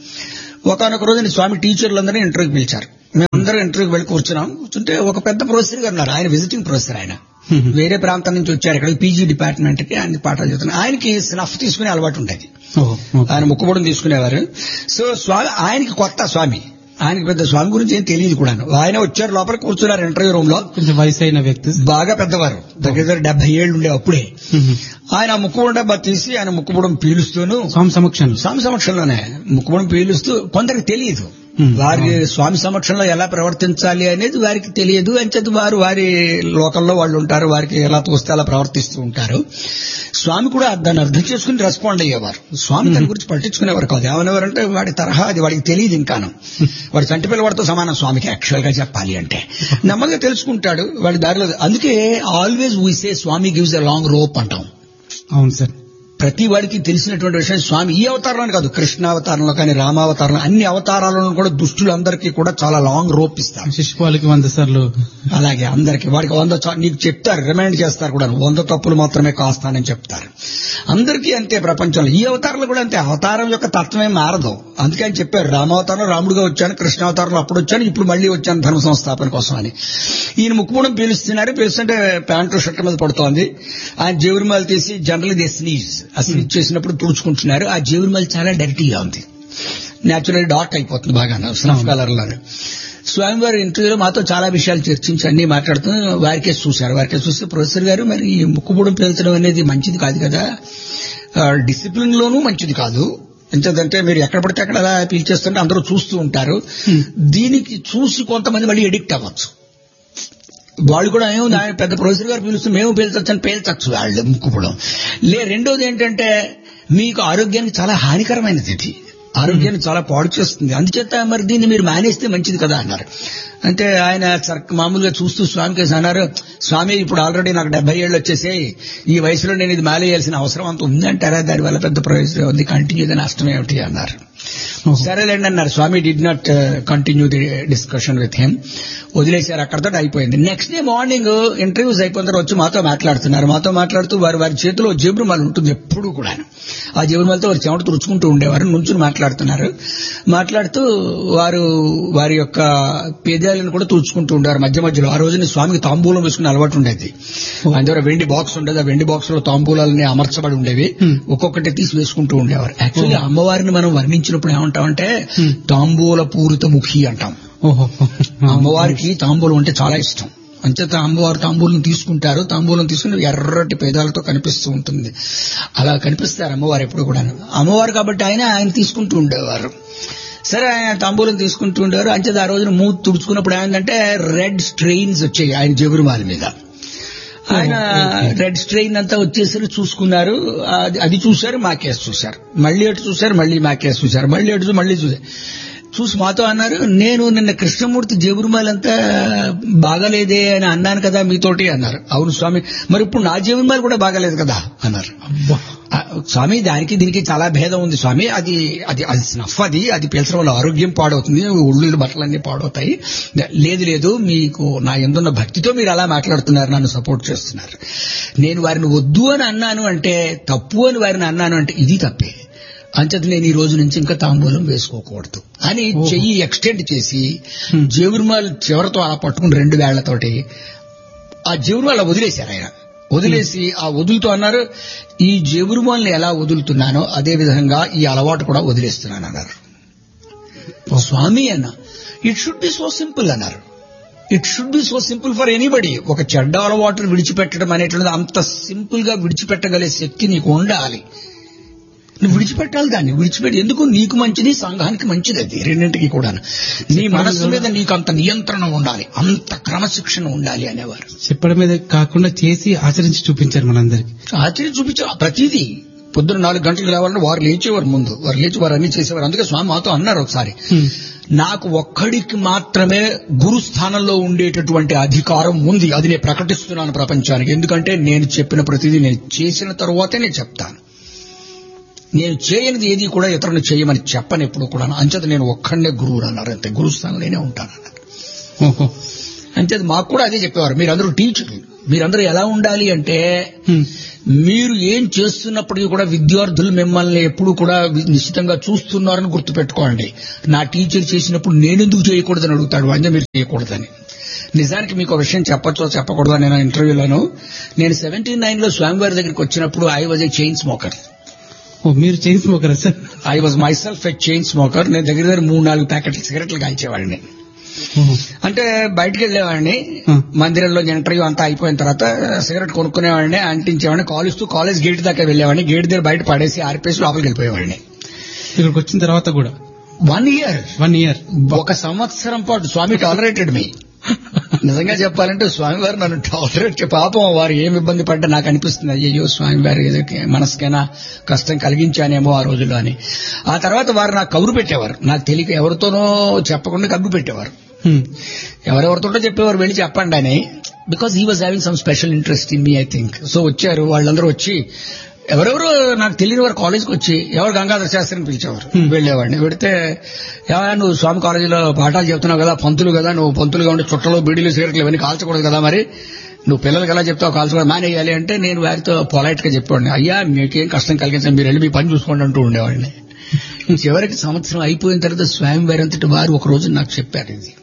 ఒకనొక రోజున స్వామి టీచర్లందరినీ ఇంటర్వ్యూకి పిలిచారు. మేమందరం ఇంటర్వ్యూకి వెళ్ళి కూర్చుంటే ఒక పెద్ద ప్రొఫెసర్ గారు ఉన్నారు. ఆయన విజిటింగ్ ప్రొఫెసర్, ఆయన వేరే ప్రాంతం నుంచి వచ్చారు. ఇక్కడ పీజీ డిపార్ట్మెంట్ కి ఆయన పాఠాలు చెప్తున్నారు. ఆయనకి స్నఫ్ తీసుకునే అలవాటు ఉండేది, ఆయన ముక్కుబొడం తీసుకునేవారు. సో స్వామి ఆయనకి కొత్త స్వామి, ఆయనకి పెద్ద స్వామి గురించి ఏం తెలియదు కూడా. ఆయన వచ్చారు, లోపల కూర్చున్నారు ఇంటర్వ్యూ రూమ్ లో. కొంచెం వయసు అయిన వ్యక్తి, బాగా పెద్దవారు, దగ్గర 70 ఏళ్ళు ఉండే అప్పుడే. ఆయన ముక్కుబొడం డబ్బా తీసి ఆయన ముక్కుబొడం పీలుస్తూను స్వామి సమక్షంలోనే ముక్కుబొడం పీలుస్తూ, కొందరికి తెలియదు వారి స్వామి సమక్షంలో ఎలా ప్రవర్తించాలి అనేది వారికి తెలియదు. అంచేత వారు వారి లోకల్లో వాళ్ళు ఉంటారు, వారికి ఎలా తోస్తే అలా ప్రవర్తిస్తూ ఉంటారు. స్వామి కూడా దాన్ని అర్థం చేసుకుని రెస్పాండ్ అయ్యేవారు. స్వామి దాని గురించి పట్టించుకునేవారు కాదు. ఏమనేవారంటే వాడి తరహా అది, వాడికి తెలియదు ఇంకాను, వాడి చంటి పిల్లవాడితో సమానం స్వామికి యాక్చువల్ గా చెప్పాలి అంటే. నెమ్మదిగా తెలుసుకుంటాడు వాడి దారిలో. అందుకే always we say Swamy gives a long rope అంటాం. అవును సార్, ప్రతి వాడికి తెలిసినటువంటి విషయం స్వామి ఈ అవతారంలో కాదు, కృష్ణావతారంలో కానీ రామావతారంలో అన్ని అవతారాలను కూడా దుష్టులందరికీ కూడా చాలా లాంగ్ రోప్ ఇస్తారు. శిశుపాలకి 100 సార్లు అలాగే అందరికి వాడికి 100 నీకు చెప్తారు, రిమైండ్ చేస్తారు కూడా, 100 తప్పులు మాత్రమే కాస్తానని చెప్తారు. అందరికీ అంతే ప్రపంచంలో. ఈ అవతారంలో కూడా అంతే, అవతారం యొక్క తత్వమే మారదు. అందుకే ఆయన చెప్పారు, రామావతారంలో రాముడుగా వచ్చాను, కృష్ణావతారంలో అప్పుడు వచ్చాను, ఇప్పుడు మళ్లీ వచ్చాను ధర్మ సంస్థాపన కోసం అని. ఈయన ముక్కుమూడం పీలుస్తున్నారు, పీలుస్తుంటే ప్యాంటు షర్ట్ మీద పడుతోంది. ఆయన జేవురుమాలు తీసి జనరల్ ది స్నీజ్ స్నీజ్ చేసినప్పుడు తుడుచుకుంటున్నారు. ఆ జేవురుమాలు చాలా డర్టీగా ఉంది, న్యాచురల్ డార్క్ అయిపోతుంది బాగా స్నఫ్ కలర్ లోనే. స్వామివారి ఇంటర్వ్యూలో మాతో చాలా విషయాలు చర్చించి అన్ని మాట్లాడుతూ వారికే చూశారు. వారికే చూస్తే, ప్రొఫెసర్ గారు మరి ఈ ముక్కుబుడం పేల్చడం అనేది మంచిది కాదు కదా, డిసిప్లిన్ లోనూ మంచిది కాదు. ఎంతంటే మీరు ఎక్కడ పడితే అక్కడ అలా పీల్చేస్తుంటే అందరూ చూస్తూ ఉంటారు. దీనికి చూసి కొంతమంది మళ్ళీ ఎడిక్ట్ అవ్వచ్చు. వాళ్ళు కూడా ఏముంది, ఆయన పెద్ద ప్రొఫెసర్ గారు పీలుస్తూ మేము పేల్చొచ్చని పేల్చచ్చు వాళ్ళు ముక్కుబుడం. రెండోది ఏంటంటే మీకు ఆరోగ్యానికి చాలా హానికరమైనది, ఇది ఆరోగ్యాన్ని చాలా పాడు చేస్తుంది. అందుచేత మరి దీన్ని మీరు మానేస్తే మంచిది కదా అన్నారు. అంటే ఆయన మామూలుగా చూస్తూ స్వామికి అన్నారు, స్వామి ఇప్పుడు ఆల్రెడీ నాకు 70 ఏళ్ళు వచ్చేసాయి, ఈ వయసులో నేను ఇది మానేయాల్సిన అవసరం అంత ఉందంటారా, దానివల్ల పెద్ద ప్రయోజనం ఉంది, కంటిన్యూ ది నష్టం ఏమిటి అన్నారు. సరేలేండి అన్నారు. స్వామి did not continue the discussion with him, వదిలేశారు, అక్కడతో అయిపోయింది. నెక్స్ట్ డే మార్నింగ్ ఇంటర్వ్యూస్ అయిపోయిన తర్వాత వచ్చి మాతో మాట్లాడుతున్నారు. మాతో మాట్లాడుతూ వారి చేతిలో జేబురుమాలు ఉంటుంది ఎప్పుడు కూడా. ఆ జేబురుమాలతో వారి చెమట తుడుచుకుంటూ ఉండేవారు, నుంచుని మాట్లాడుతున్నారు. మాట్లాడుతూ వారి యొక్క పేదాలను కూడా తుడుచుకుంటూ ఉండేవారు మధ్య మధ్యలో. ఆ రోజున స్వామికి తాంబూలం వేసుకునే అలవాటు ఉండేది. ఆయన దగ్గర వెండి బాక్స్ ఉండేది, ఆ వెండి బాక్స్ లో తాంబూలాలని అమర్చబడి ఉండేవి, ఒక్కొక్కటి తీసి వేసుకుంటూ ఉండేవారు. యాక్చువల్లీ అమ్మవారిని మనం వర్ణించినప్పుడు ఏమంటామంటే తాంబూల పూరిత ముఖి అంటాం. అమ్మవారికి తాంబూలం అంటే చాలా ఇష్టం. అంచేత అమ్మవారు తాంబూలం తీసుకుంటారు, తాంబూలం తీసుకుని ఎర్రటి పేదాలతో కనిపిస్తూ ఉంటుంది. అలా కనిపిస్తారు అమ్మవారు ఎప్పుడు కూడా. అమ్మవారు కాబట్టి ఆయన తీసుకుంటూ ఉండేవారు. సరే, ఆయన తాంబూలం తీసుకుంటూ ఉండేవారు. అంచేత ఆ రోజున మూతి తుడుచుకున్నప్పుడు ఏంటంటే రెడ్ స్ట్రెయిన్స్ వచ్చాయి ఆయన జేబురుమాల మీద. ఆయన రెడ్ స్ట్రెయిన్ అంతా వచ్చేసరి చూసుకున్నారు, అది చూశారు, మా కేసు చూశారు, మళ్ళీ అటు చూశారు, మళ్ళీ మా కేసు చూశారు, మళ్ళీ అటు మళ్ళీ చూసి మాతో అన్నారు, నేను నిన్న కృష్ణమూర్తి జేబురుమాలంతా బాగాలేదే అని అన్నాను కదా మీతోటి అన్నారు. అవును స్వామి, మరి ఇప్పుడు నా జేబురుమాలు కూడా బాగాలేదు కదా అన్నారు. స్వామి దానికి దీనికి చాలా భేదం ఉంది స్వామి, అది అది అది స్నఫ్, అది పీల్చడం వల్ల ఆరోగ్యం పాడవుతుంది, ఒళ్ళు బట్టలన్నీ పాడవుతాయి. లేదు మీకు నా యందున్న భక్తితో మీరు అలా మాట్లాడుతున్నారు, నన్ను సపోర్ట్ చేస్తున్నారు. నేను వారిని వద్దు అని అన్నాను అంటే తప్పు అని వారిని అన్నాను అంటే ఇది తప్పే. అంచేత నేను ఈ రోజు నుంచి ఇంకా తాంబూలం వేసుకోకూడదు అని చెయ్యి ఎక్స్టెండ్ చేసి జేబురుమాలు చివరితో అలా పట్టుకుని 2 వేళ్లతోటి ఆ జేబురుమాల వదిలేశారు. ఆయన వదిలేసి ఆ వదులుతూ అన్నారు, ఈ జేబురుమాల్ని ఎలా వదులుతున్నానో అదే విధంగా ఈ అలవాటు కూడా వదిలేస్తున్నాను అన్నారు. స్వామి అన్న it should be so simple అన్నారు. It should be so simple for anybody. ఒక చెడ్డ అలవాటును విడిచిపెట్టడం అనేటువంటిది అంత సింపుల్ గా విడిచిపెట్టగలే శక్తి నీకు ఉండాలి. నువ్వు విడిచిపెట్టాలి, దాన్ని విడిచిపెట్టి ఎందుకు నీకు మంచిది, సంఘానికి మంచిది, అది రెండింటికి కూడా. నీ మనస్సు మీద నీకు అంత నియంత్రణ ఉండాలి, అంత క్రమశిక్షణ ఉండాలి అనేవారు. చెప్పడం మీద కాకుండా చేసి ఆచరించి చూపించారు మనందరికి. ఆచరించి చూపించారు ప్రతిదీ. పొద్దున 4 గంటలకు లేవాలంటే వారు లేచేవారు, ముందు వారు లేచి వారు అన్ని చేసేవారు. అందుకే స్వామి మాతో అన్నారు ఒకసారి, నాకు ఒక్కడికి మాత్రమే గురు స్థానంలో ఉండేటటువంటి అధికారం ఉంది, అది నేను ప్రకటిస్తున్నాను ప్రపంచానికి. ఎందుకంటే నేను చెప్పిన ప్రతిదీ నేను చేసిన తరువాతే నేను చెప్తాను. నేను చేయనిది ఏది కూడా ఇతరులను చేయమని చెప్పను ఎప్పుడు కూడా. అంచేత నేను ఒక్కడే గురువు అన్నారు, అంతే, గురుస్థానంలోనే ఉంటానన్నారు. అంచేత మాకు కూడా అదే చెప్పేవారు, మీరందరూ టీచర్లు, మీరందరూ ఎలా ఉండాలి అంటే మీరు ఏం చేస్తున్నప్పటికీ కూడా విద్యార్థులు మిమ్మల్ని ఎప్పుడు కూడా నిశ్చితంగా చూస్తున్నారని గుర్తుపెట్టుకోండి. నా టీచర్ చేసినప్పుడు నేనెందుకు చేయకూడదని అడుగుతాడు, అంటే మీరు చేయకూడదని. నిజానికి మీకు ఒక విషయం చెప్పచ్చో చెప్పకూడదా, నేను ఇంటర్వ్యూలోను, నేను 79లో స్వామివారి దగ్గరికి వచ్చినప్పుడు I was a chain smoker. మీరు chain smoker sir? I was my self a chain smoker. నేను దగ్గర 3-4 ప్యాకెట్లు సిగరెట్లు కాల్చేవాడిని. అంటే బయటకు వెళ్లేవాడిని, మందిరంలో ఇంటర్వ్యూ అంతా అయిపోయిన తర్వాత సిగరెట్ కొనుక్కునేవాడిని, అంటించేవాడిని, కాలుస్తూ కాలేజ్ గేట్ దాకా వెళ్లేవాడిని, గేట్ దగ్గర బయట పడేసి ఆర్పేసి లోపలికి వెళ్ళిపోయేవాడిని. ఇక్కడికి వచ్చిన తర్వాత కూడా 1 year 1 సంవత్సరం పాటు స్వామి టాలరేటెడ్ మీ. నిజంగా చెప్పాలంటే స్వామివారు నన్ను టాలరేట్, పాపం వారు ఏమి ఇబ్బంది పడ్డా నాకు అనిపిస్తుంది, అయ్యో స్వామివారి మనసుకైనా కష్టం కలిగించానేమో ఆ రోజుల్లో అని. ఆ తర్వాత వారు నాకు కబురు పెట్టేవారు, నాకు తెలియక ఎవరితోనో చెప్పకుండా కబురు పెట్టేవారు. ఎవరెవరితోటో చెప్పేవారు, వెళ్ళి చెప్పండి అని. Because he was having some special interest in me I think. So వచ్చారు వాళ్ళందరూ వచ్చి, ఎవరెవరు నాకు తెలియని వారు కాలేజ్కి వచ్చి ఎవరు గంగాధర శాస్త్రిని పిలిచేవారు. వెళ్లేవాడిని. వెళితే నువ్వు స్వామి కాలేజీలో పాఠాలు చెప్తున్నావు కదా, పంతులు కదా, నువ్వు పంతులుగా ఉండి చుట్టలు బీడీలు సిగరెట్లు ఇవన్నీ కాల్చకూడదు కదా, మరి నువ్వు పిల్లలకి ఎలా చెప్తావు కాల్చకూడదు, మానేయాలి అంటే నేను వారితో పొలైట్ గా చెప్పేవాడిని, అయ్యా మీకేం కష్టం కలిగించండి, మీరు వెళ్ళి మీ పని చూసుకోండి అంటూ ఉండేవాడిని. చివరికి సంవత్సరం అయిపోయిన తర్వాత స్వామి వారి అంతటి వారు ఒక రోజు నాకు చెప్పారు, ఇది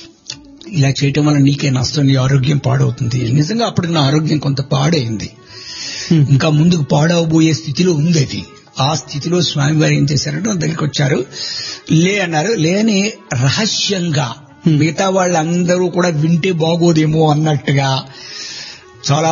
ఇలా చేయటం వల్ల నీకే నష్టం, నీ ఆరోగ్యం పాడవుతుంది. నిజంగా అప్పటికి నా ఆరోగ్యం కొంత పాడైంది, ఇంకా ముందుకు పాడవబోయే స్థితిలో ఉంది అది. ఆ స్థితిలో స్వామివారు ఏం చేశారంటే నా దగ్గరికి వచ్చారు, లే అన్నారు. లేని రహస్యంగా మిగతా వాళ్ళందరూ కూడా వింటే బాగోదేమో అన్నట్టుగా చాలా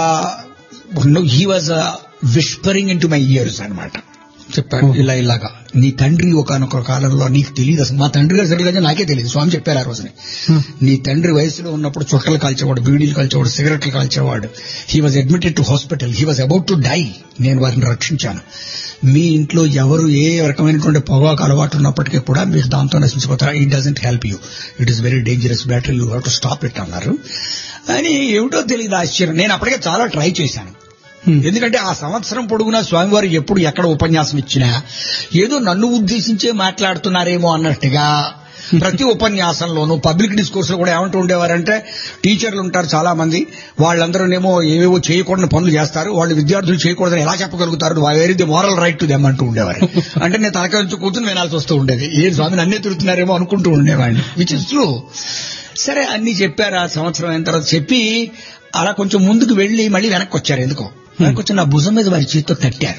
he was whispering in to my years అనమాట. చెప్పారు ఇలాగా, నీ తండ్రి ఒకనొక కాలంలో నీకు తెలియదు అసలు, మా తండ్రి గారు సరిగ్గా నాకే తెలియదు, స్వామి చెప్పారు ఆ రోజుని, నీ తండ్రి వయసులో ఉన్నప్పుడు చుట్టలు కాల్చేవాడు, బీడీలు కాల్చేవాడు, సిగరెట్లు కాల్చేవాడు. He was admitted to hospital, he was about to die, నేను వారిని రక్షించాను. మీ ఇంట్లో ఎవరు ఏ రకమైనటువంటి పొగాకు అలవాటు ఉన్నప్పటికీ కూడా మీరు దాంతో నశించిపోతారా, it doesn't help you, it is very dangerous battery, you have to stop it అన్నారు. అని ఏమిటో తెలియదు ఆశ్చర్యం. నేను అప్పటికే చాలా ట్రై చేశాను, ఎందుకంటే ఆ సంవత్సరం పొడుగునా స్వామివారు ఎప్పుడు ఎక్కడ ఉపన్యాసం ఇచ్చినా ఏదో నన్ను ఉద్దేశించే మాట్లాడుతున్నారేమో అన్నట్టుగా ప్రతి ఉపన్యాసంలోనూ పబ్లిక్ డిస్కోర్స్ లో కూడా ఏమంటూ ఉండేవారంటే, టీచర్లు ఉంటారు చాలా మంది, వాళ్ళందరూనేమో ఏవేవో చేయకూడని పనులు చేస్తారు, వాళ్ళు విద్యార్థులు చేయకూడదని ఎలా చెప్పగలుగుతారు, very the moral right to them అంటూ ఉండేవారు. అంటే నేను తలకాయ నుంచి కూర్చుని వినాల్సి వస్తూ ఉండేది, ఏ స్వామిని అన్నే తిరుగుతున్నారేమో అనుకుంటూ ఉండేవాడిని, విచ్ ఇస్ ట్రూ. సరే అన్ని చెప్పారు. ఆ సంవత్సరం అయిన తర్వాత చెప్పి అలా కొంచెం ముందుకు వెళ్లి మళ్ళీ వెనక్కి వచ్చారు. ఎందుకో వెనక్కి వచ్చి నా భుజం మీద వారి చేతితో తట్టారు,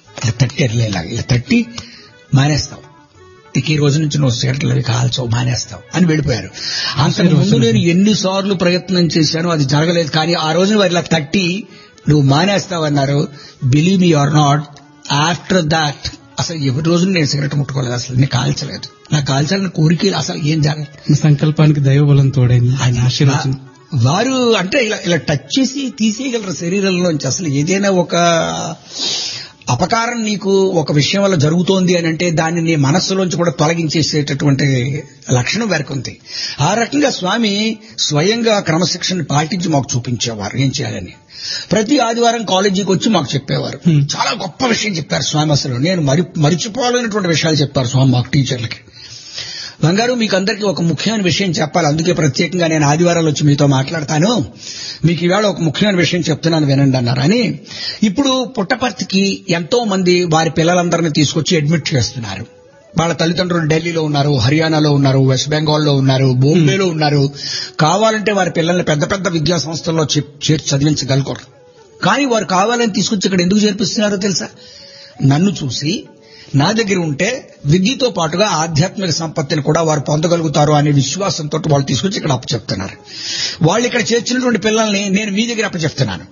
ఇలా తట్టి మానేస్తావు, ఇక ఈ రోజు నుంచి నువ్వు సిగరెట్లు అవి కాల్చవు, మానేస్తావు అని వెళ్ళిపోయారు. అంతకు ముందు నేను ఎన్నిసార్లు ప్రయత్నం చేశాను, అది జరగలేదు. కానీ ఆ రోజున వారి ఇలా తట్టి నువ్వు మానేస్తావు అన్నారు. Believe me are not, after that అసలు ఎవరి రోజున నేను సిగరెట్ ముట్టుకోలేదు, అసలు నేను కాల్చలేదు. నాకు కాల్చాలని కోరిక అసలు ఏం జరగలేదు. సంకల్పానికి దైవబలం తోడైంది, ఆయన ఆశీర్వచనం. వారు అంటే ఇలా ఇలా టచ్ చేసి తీసేయగలరు శరీరంలోంచి. అసలు ఏదైనా ఒక అపకారం నీకు ఒక విషయం వల్ల జరుగుతోంది అని అంటే దాన్ని నీ మనస్సులోంచి కూడా తొలగించేసేటటువంటి లక్షణం వారికి ఉంది. ఆ రకంగా స్వామి స్వయంగా క్రమశిక్షణ పాటించి మాకు చూపించేవారు ఏం చేయాలని. ప్రతి ఆదివారం కాలేజీకి వచ్చి మాకు చెప్పేవారు. చాలా గొప్ప విషయం చెప్పారు స్వామి. అసలు నేను మరిచిపోలేనటువంటి విషయాలు చెప్పారు స్వామి మాకు టీచర్లకి. బంగారు, మీకు అందరికీ ఒక ముఖ్యమైన విషయం చెప్పాలి, అందుకే ప్రత్యేకంగా నేను ఆదివారాలు వచ్చి మీతో మాట్లాడతాను. మీకు ఈవేళ ఒక ముఖ్యమైన విషయం చెప్తున్నాను వినండి అన్నారు. అని ఇప్పుడు పుట్టపర్తికి ఎంతో మంది వారి పిల్లలందరినీ తీసుకొచ్చి అడ్మిట్ చేస్తున్నారు. వాళ్ళ తల్లిదండ్రులు ఢిల్లీలో ఉన్నారు, హర్యానాలో ఉన్నారు, వెస్ట్ బెంగాల్లో ఉన్నారు, బాంబేలో ఉన్నారు. కావాలంటే వారి పిల్లల్ని పెద్ద పెద్ద విద్యా సంస్థల్లో చేర్చి చదివించగలరు. కానీ వారు కావాలని తీసుకొచ్చి ఇక్కడ ఎందుకు చేర్పిస్తున్నారో తెలుసా? నన్ను చూసి నా దగ్గర ఉంటే విద్యతో పాటుగా ఆధ్యాత్మిక సంపత్తిని కూడా వారు పొందగలుగుతారు అనే విశ్వాసంతో వాళ్ళు తీసుకొచ్చి ఇక్కడ అప్పచెప్తున్నారు. వాళ్ళు ఇక్కడ చేర్చినటువంటి పిల్లల్ని నేను మీ దగ్గర అప్పచెప్తున్నాను.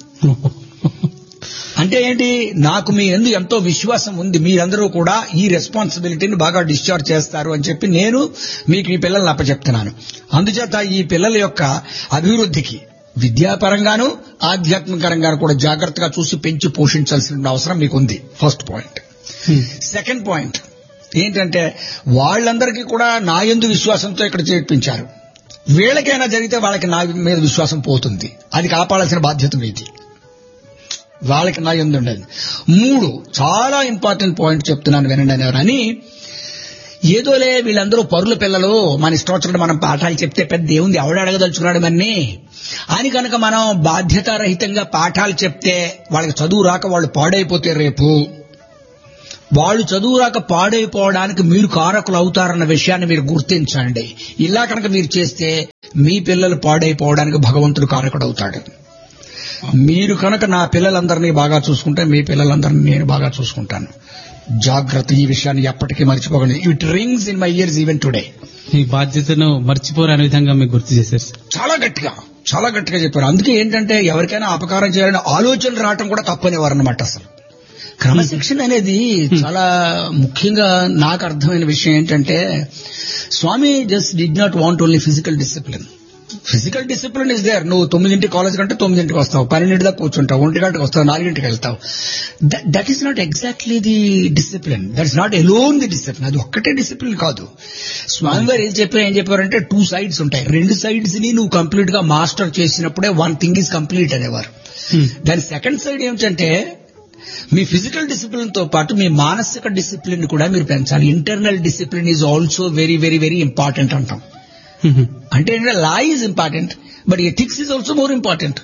అంటే ఏంటి, నాకు మీ యందు ఎంతో విశ్వాసం ఉంది, మీరందరూ కూడా ఈ రెస్పాన్సిబిలిటీని బాగా డిశ్చార్జ్ చేస్తారు అని చెప్పి నేను మీకు ఈ పిల్లల్ని అప్పచెప్తున్నాను. అందుచేత ఈ పిల్లల యొక్క అభివృద్ధికి విద్యాపరంగాను ఆధ్యాత్మికరంగాను కూడా జాగ్రత్తగా చూసి పెంచి పోషించాల్సిన అవసరం మీకుంది. First point. సెకండ్ పాయింట్ ఏంటంటే వాళ్ళందరికీ కూడా నా యందు విశ్వాసంతో ఇక్కడ చేర్పించారు. వీళ్ళకైనా జరిగితే వాళ్ళకి నా మీద విశ్వాసం పోతుంది, అది కాపాడాల్సిన బాధ్యత మీది. వాళ్ళకి నా యందు ఉండదు. 3 చాలా ఇంపార్టెంట్ పాయింట్ చెప్తున్నాను వినండి అనేవారు. అని ఏదోలే వీళ్ళందరూ పరుల పిల్లలు, మన ఇష్టం వచ్చినట్టు మనం పాఠాలు చెప్తే పెద్ద ఏముంది, ఎవడు అడగదలుచుకున్నాడు మన్ని అని కనుక మనం బాధ్యతారహితంగా పాఠాలు చెప్తే వాళ్ళకి చదువు రాక వాళ్ళు పాడైపోతే రేపు వాళ్ళు చదువు రాక పాడైపోవడానికి మీరు కారకులు అవుతారన్న విషయాన్ని మీరు గుర్తించండి. ఇలా కనుక మీరు చేస్తే మీ పిల్లలు పాడైపోవడానికి భగవంతుడు కారకుడు అవుతాడు. మీరు కనుక నా పిల్లలందరినీ బాగా చూసుకుంటే మీ పిల్లలందరినీ నేను బాగా చూసుకుంటాను. జాగ్రత్త, ఈ విషయాన్ని ఎప్పటికీ మర్చిపోకండి. It rings in my years even today. ఈ బాధ్యతను మర్చిపోరనే విధంగా మీకు గుర్తు చేశారు. చాలా గట్టిగా చెప్పారు. అందుకే ఏంటంటే ఎవరికైనా అపకారం చేయాలని ఆలోచనలు రావటం కూడా తప్పనేవారు అన్నమాట. అసలు క్రమశిక్షణ అనేది చాలా ముఖ్యంగా నాకు అర్థమైన విషయం ఏంటంటే స్వామి just did not want only physical discipline. Physical discipline is there. నువ్వు 9 కాలేజ్ కంటే 9 వస్తావు, 12 దాకా కూర్చుంటావు, 1 గంటకు వస్తావు, 4 వెళ్తావు. That is not exactly the discipline. That is not alone the discipline. అది ఒక్కటే డిసిప్లిన్ కాదు. స్వామి గారు ఏం చెప్పారంటే 2 sides ఉంటాయి. 2 sides ని నువ్వు కంప్లీట్ గా మాస్టర్ చేసినప్పుడే 1 thing ఈజ్ కంప్లీట్ అనేవారు. దాని సెకండ్ సైడ్ ఏమిటంటే మీ ఫిజికల్ డిసిప్లిన్ తో పాటు మీ మానసిక డిసిప్లిన్ కూడా మీరు పెంచాలి. Internal discipline is also very very very important అంటాం. అంటే law is important, but ethics is also more important.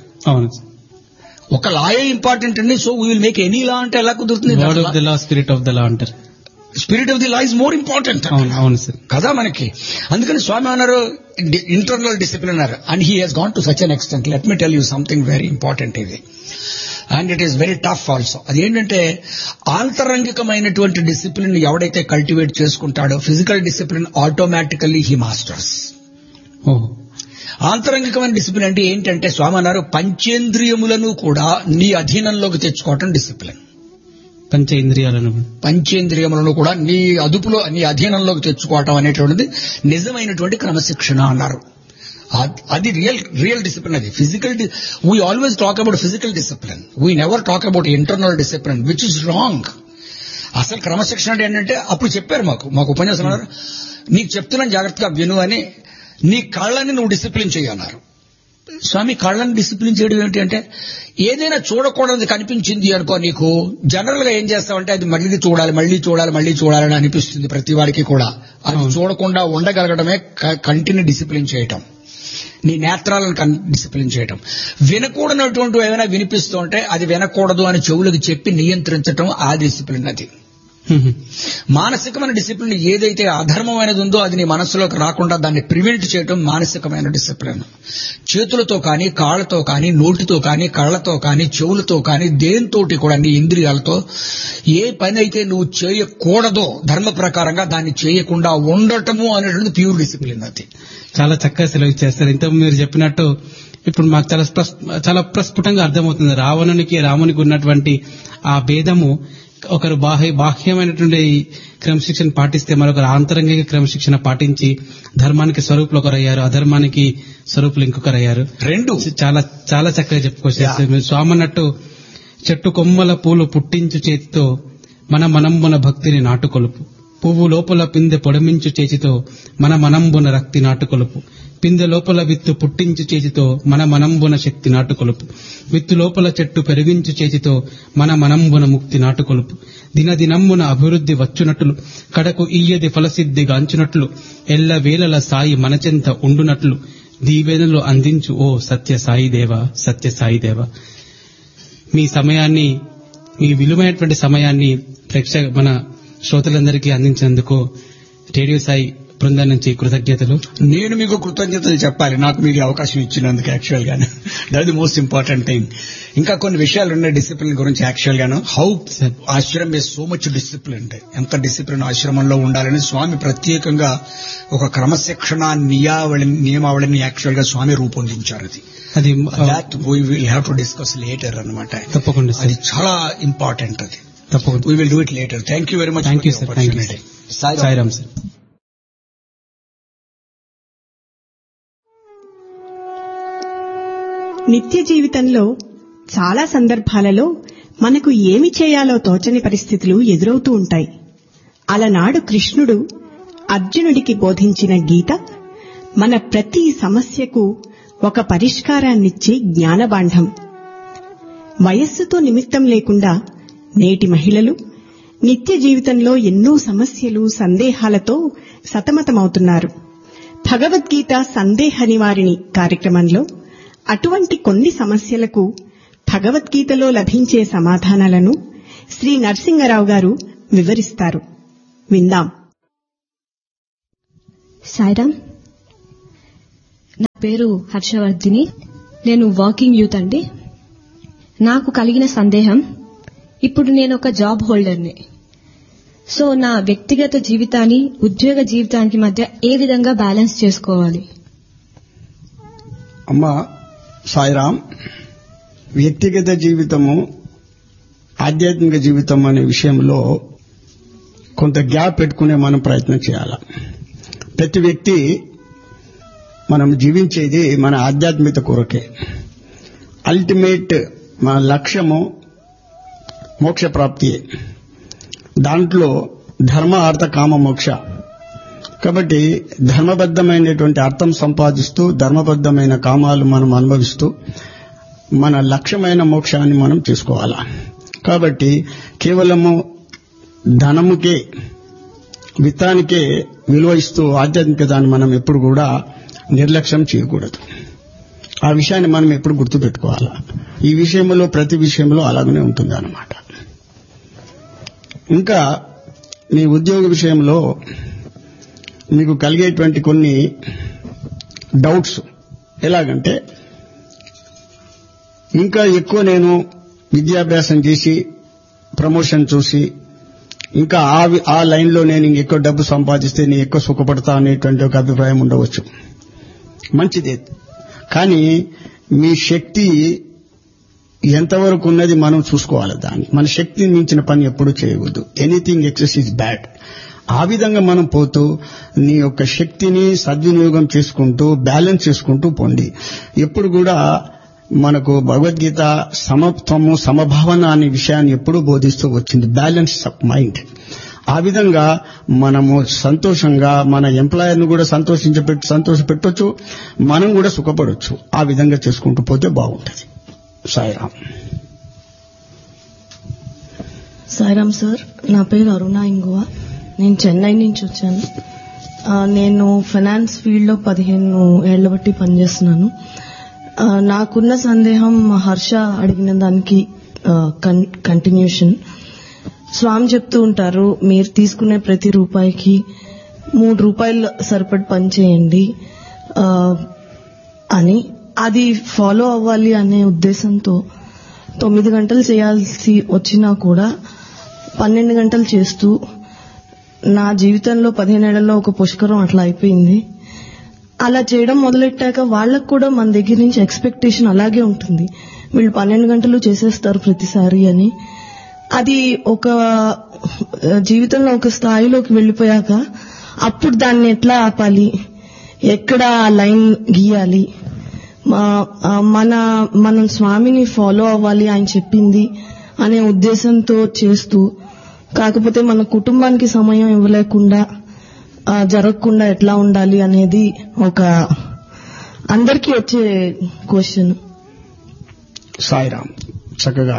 ఒక లాయే ఇంపార్టెంట్ అండి. So we will make any law అంటే ఎలా కుదురుతుంది? స్పిరిట్ ఆఫ్ ద లా అంటారు. Spirit of the law is more important కదా మనకి. అందుకని స్వామి అన్నారు ఇంటర్నల్ డిసిప్లిన్ అన్నారు. And he Hess gone to such an extent. Let me tell you something very important. ఇది and it is very tough also. అదేంటంటే ఆంతరంగికమైనటువంటి డిసిప్లిన్ ఎవడైతే cultivate చేసుకుంటాడో physical discipline automatically he masters. ఆంతరంగికమైన discipline అంటే ఏంటంటే స్వామి అన్నారు పంచేంద్రియములను కూడా నీ అధీనంలోకి తెచ్చుకోవటం డిసిప్లిన్. పంచేంద్రియములను కూడా నీ అదుపులో నీ అధీనంలోకి తెచ్చుకోవటం అనేటువంటిది నిజమైనటువంటి క్రమశిక్షణ అన్నారు. అది రియల్ డిసిప్లిన్. అది physical. We always talk about physical discipline, we never talk about internal discipline, which is wrong. అసలు క్రమశిక్షణ అంటే ఏంటంటే అప్పుడు చెప్పారు మాకు ఉపన్యాసం అన్నారు, నీకు చెప్తున్నాను జాగ్రత్తగా విను అని, నీ కళ్ళని నువ్వు డిసిప్లిన్ చేయన్నారు. స్వామి కళ్ళని డిసిప్లిన్ చేయడం ఏమిటి అంటే ఏదైనా చూడకూడదు కనిపించింది అనుకో, నీకు జనరల్ గా ఏం చేస్తావంటే అది మళ్ళీ చూడాలని అనిపిస్తుంది ప్రతి వాడికి కూడా. అది చూడకుండా ఉండగలగడమే కంటిని డిసిప్లిన్ చేయటం, నీ నేత్రాలను డిసిప్లిన్ చేయటం. వినకూడనటువంటి ఏమైనా వినిపిస్తూ ఉంటే అది వినకూడదు అని చెవులకు చెప్పి నియంత్రించటం ఆ డిసిప్లిన్. అది మానసికమైన డిసిప్లిన్. ఏదైతే అధర్మమైనది ఉందో అది నీ మనస్సులోకి రాకుండా దాన్ని ప్రివెంట్ చేయడం మానసికమైన డిసిప్లిన్. చేతులతో కానీ, కాళ్లతో కానీ, నోటితో కానీ, కళ్ళతో కానీ, చెవులతో కానీ, దేంతోటి కూడా నీ ఇంద్రియాలతో ఏ పని అయితే నువ్వు చేయకూడదో ధర్మ ప్రకారంగా దాన్ని చేయకుండా ఉండటము అనేటువంటి ప్యూర్ డిసిప్లిన్. అది చాలా చక్కగా సెలవు చేస్తారు. ఇంత మీరు చెప్పినట్టు ఇప్పుడు మాకు చాలా ప్రస్ఫుటంగా అర్థమవుతుంది రామునికి ఉన్నటువంటి ఆ భేదము ఒకరు బాహ్యమైనటువంటి క్రమశిక్షణ పాటిస్తే మరొకరు ఆంతరంగిక క్రమశిక్షణ పాటించి ధర్మానికి స్వరూపులు ఒకరయ్యారు, అధర్మానికి స్వరూపులు ఇంకొకరయ్యారు. రెండు చాలా చాలా చక్కగా చెప్పుకోవచ్చు. మీరు స్వామి అన్నట్టు చెట్టు కొమ్మల పూలు పుట్టించు చేతితో మన మనంబున భక్తిని నాటుకొలుపు, పువ్వు లోపల పిందె పొడమించు చేతితో మన మనంబున రక్తి నాటుకొలుపు, పిందె లోపల విత్తు పుట్టించు చేతితో మన మనంబున శక్తి నాటుకొలుపు, విత్తు లోపల చెట్టు పెరిగించు చేతితో మన మనంబున ముక్తి నాటుకొలుపు, దినదినంబున అభివృద్ధి వచ్చునట్లు కడకు ఇయ్యది ఫలసిద్ధి గాంచునట్లు ఎల్ల వేళల సాయి మనచెంత ఉండునట్లు దీవెనలు అందించు ఓ సత్య సాయిదేవ, సత్య సాయిదేవ. మీ సమయాన్ని, మీ విలువైనటువంటి సమయాన్ని మన శ్రోతలందరికీ అందించినందుకు రేడియో సాయి బృందం నుంచి కృతజ్ఞతలు. నేను మీకు కృతజ్ఞతలు చెప్పాలి, నాకు మీకు అవకాశం ఇచ్చినందుకు. యాక్చువల్ గాను that the most important thing. ఇంకా కొన్ని విషయాలు ఉన్నాయి డిసిప్లిన్ గురించి. యాక్చువల్ గాను హౌ ఆశ్రమం ఇస్ సో మచ్ డిసిప్లిన్, ఎంత డిసిప్లిన్ ఆశ్రమంలో ఉండాలని స్వామి ప్రత్యేకంగా ఒక క్రమశిక్షణ నియమావళిని యాక్చువల్ గా స్వామి రూపొందించారు. అది that we will have to discuss later అన్నమాట. తప్పకుండా, అది చాలా ఇంపార్టెంట్. అది తప్పకుండా we will do it later. Thank you very much. Thank you sir. Thank you Sairam sir. నిత్య జీవితంలో చాలా సందర్భాలలో మనకు ఏమి చేయాలో తోచని పరిస్థితులు ఎదురవుతూ ఉంటాయి. అలనాడు కృష్ణుడు అర్జునుడికి బోధించిన గీత మన ప్రతి సమస్యకు ఒక పరిష్కారాన్నిచ్చే జ్ఞానబాంఢం. వయస్సుతో నిమిత్తం లేకుండా నేటి మహిళలు నిత్య జీవితంలో ఎన్నో సమస్యలు, సందేహాలతో సతమతమవుతున్నారు. భగవద్గీత సందేహ నివారిణి కార్యక్రమంలో అటువంటి కొన్ని సమస్యలకు భగవద్గీతలో లభించే సమాధానాలను శ్రీ నరసింగరావు గారు వివరిస్తారు. విందాం. సాయిరామ్, నా పేరు హర్షవర్ధిని. నేను వాకింగ్ యూత్ అండి. నాకు కలిగిన సందేహం, ఇప్పుడు నేను ఒక జాబ్ హోల్డర్ని. సో నా వ్యక్తిగత జీవితాన్ని ఉద్యోగ జీవితానికి మధ్య ఏ విధంగా బ్యాలెన్స్ చేసుకోవాలి? అమ్మా సాయిరామ్, వ్యక్తిగత జీవితము ఆధ్యాత్మిక జీవితం అనే విషయంలో కొంత గ్యాప్ పెట్టుకునే మనం ప్రయత్నం చేయాలి. ప్రతి వ్యక్తి మనం జీవించేది మన ఆధ్యాత్మికత కొరకే. అల్టిమేట్ మన లక్ష్యము మోక్ష ప్రాప్తియే. దాంట్లో ధర్మ అర్థ కామ మోక్ష. కాబట్టి ధర్మబద్ధమైనటువంటి అర్థం సంపాదిస్తూ ధర్మబద్ధమైన కామాలు మనం అనుభవిస్తూ మన లక్ష్యమైన మోక్షాన్ని మనం చేసుకోవాలా. కాబట్టి కేవలము ధనముకే, విత్తానికే విలువ ఇస్తూ ఆధ్యాత్మికతను మనం ఎప్పుడు కూడా నిర్లక్ష్యం చేయకూడదు. ఆ విషయాన్ని మనం ఎప్పుడు గుర్తుపెట్టుకోవాలా. ఈ విషయంలో ప్రతి విషయంలో అలాగనే ఉంటుంది అన్నమాట. ఇంకా మీ ఉద్యోగ విషయంలో మీకు కలిగేటువంటి కొన్ని డౌట్స్ ఎలాగంటే, ఇంకా ఎక్కువ నేను విద్యాభ్యాసం చేసి ప్రమోషన్ చూసి ఇంకా ఆ లైన్లో నేను ఇంకెక్కువ డబ్బు సంపాదిస్తే నేను ఎక్కువ సుఖపడతా అనేటువంటి ఒక అభిప్రాయం ఉండవచ్చు. మంచిదే, కానీ మీ శక్తి ఎంతవరకు ఉన్నది మనం చూసుకోవాలి. దాన్ని మన శక్తిని మించిన పని ఎప్పుడూ చేయకూడదు. Anything excess is bad. ఆ విధంగా మనం పోతూ నీ యొక్క శక్తిని సద్వినియోగం చేసుకుంటూ బ్యాలెన్స్ చేసుకుంటూ పోండి. ఎప్పుడు కూడా మనకు భగవద్గీత సమత్వము సమభావన అనే విషయాన్ని ఎప్పుడూ బోధిస్తూ వచ్చింది. Balance of mind. ఆ విధంగా మనము సంతోషంగా మన ఎంప్లాయర్ను కూడా సంతోషపెట్టొచ్చు, మనం కూడా సుఖపడొచ్చు. ఆ విధంగా చేసుకుంటూ పోతే బాగుంటుంది. సాయిరామ్. సాయిరామ్ సార్, నా పేరు అరుణ ఇంగువ. నేను చెన్నై నుంచి వచ్చాను. నేను ఫైనాన్స్ ఫీల్డ్లో 15 ఏళ్ల బట్టి పనిచేస్తున్నాను. నాకున్న సందేహం హర్ష అడిగిన దానికి కంటిన్యూషన్. స్వామి చెప్తూ ఉంటారు, మీరు తీసుకునే ప్రతి రూపాయికి 3 రూపాయలు సరిపడి పని చేయండి అని. అది ఫాలో అవ్వాలి అనే ఉద్దేశంతో 9 గంటలు చేయాల్సి వచ్చినా కూడా 12 గంటలు చేస్తూ నా జీవితంలో 15 ఏళ్లలో ఒక పుష్కరం అట్లా అయిపోయింది. అలా చేయడం మొదలెట్టాక వాళ్ళకు కూడా మన దగ్గర నుంచి ఎక్స్పెక్టేషన్ అలాగే ఉంటుంది, వీళ్ళు 12 గంటలు చేసేస్తారు ప్రతిసారి అని. అది ఒక జీవితంలో ఒక స్థాయిలోకి వెళ్ళిపోయాక అప్పుడు దాన్ని ఎట్లా ఆపాలి, ఎక్కడ ఆ లైన్ గీయాలి, మనం స్వామిని ఫాలో అవ్వాలి ఆయన చెప్పింది అనే ఉద్దేశంతో చేస్తూ, కాకపోతే మన కుటుంబానికి సమయం ఇవ్వలేకుండా జరగకుండా ఎట్లా ఉండాలి అనేది ఒక అందరికీ వచ్చే క్వశ్చన్. సాయిరామ్, చక్కగా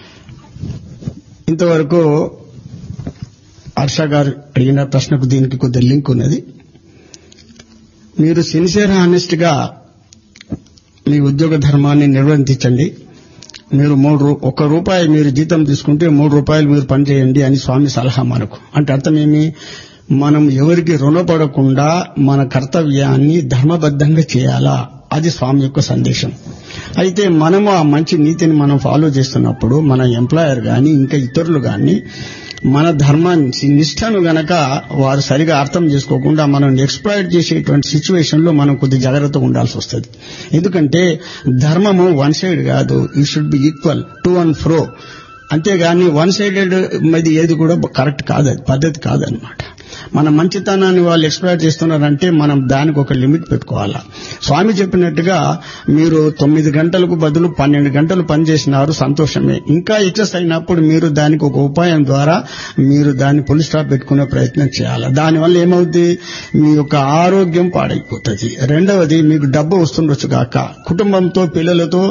ఇంతవరకు హర్ష గారు అడిగిన ప్రశ్నకు దీనికి కొద్దిగా లింక్ ఉన్నది. మీరు సిన్సియర్ హానెస్ట్ గా మీ ఉద్యోగ ధర్మాన్ని నిర్వర్తించండి. మీరు ₹1 మీరు జీతం తీసుకుంటే ₹3 మీరు పనిచేయండి అని స్వామి సలహా మనకు. అంటే అర్థమేమి, మనం ఎవరికి రుణపడకుండా మన కర్తవ్యాన్ని ధర్మబద్ధంగా చేయాలా, అది స్వామి యొక్క సందేశం. అయితే మనము ఆ మంచి నీతిని మనం ఫాలో చేస్తున్నప్పుడు మన ఎంప్లాయర్ గాని ఇంకా ఇతరులు గాని మన ధర్మాన్ని నిష్ఠను గనక వారు సరిగా అర్థం చేసుకోకుండా మనం ఎక్స్‌ప్లాయిట్ చేసేటువంటి సిచ్యువేషన్ లో మనం కొద్ది జాగ్రత్తగా ఉండాల్సి వస్తుంది. ఎందుకంటే ధర్మము వన్ సైడ్ కాదు, it should be equal to and fro. అంతేగాని వన్ సైడెడ్ ఇది ఏది కూడా కరెక్ట్ కాదు, అది పద్ధతి కాదనమాట. మన మంచితనాన్ని వాళ్ళు ఎక్స్‌ప్లాయిట్ చేస్తున్నారంటే మనం దానికి ఒక లిమిట్ పెట్టుకోవాలా. స్వామి చెప్పినట్టుగా మీరు 9 గంటలకు బదులు 12 గంటలు పనిచేసినారు, సంతోషమే. ఇంకా ఎక్సెస్ అయినప్పుడు మీరు దానికి ఒక ఉపాయం ద్వారా మీరు దాన్ని ఫుల్ స్టాప్ పెట్టుకునే ప్రయత్నం చేయాలి. దానివల్ల ఏమవుతుంది, మీ యొక్క ఆరోగ్యం పాడైపోతుంది. రెండవది, మీకు డబ్బు వస్తుండొచ్చు కాక కుటుంబంతో పిల్లలతో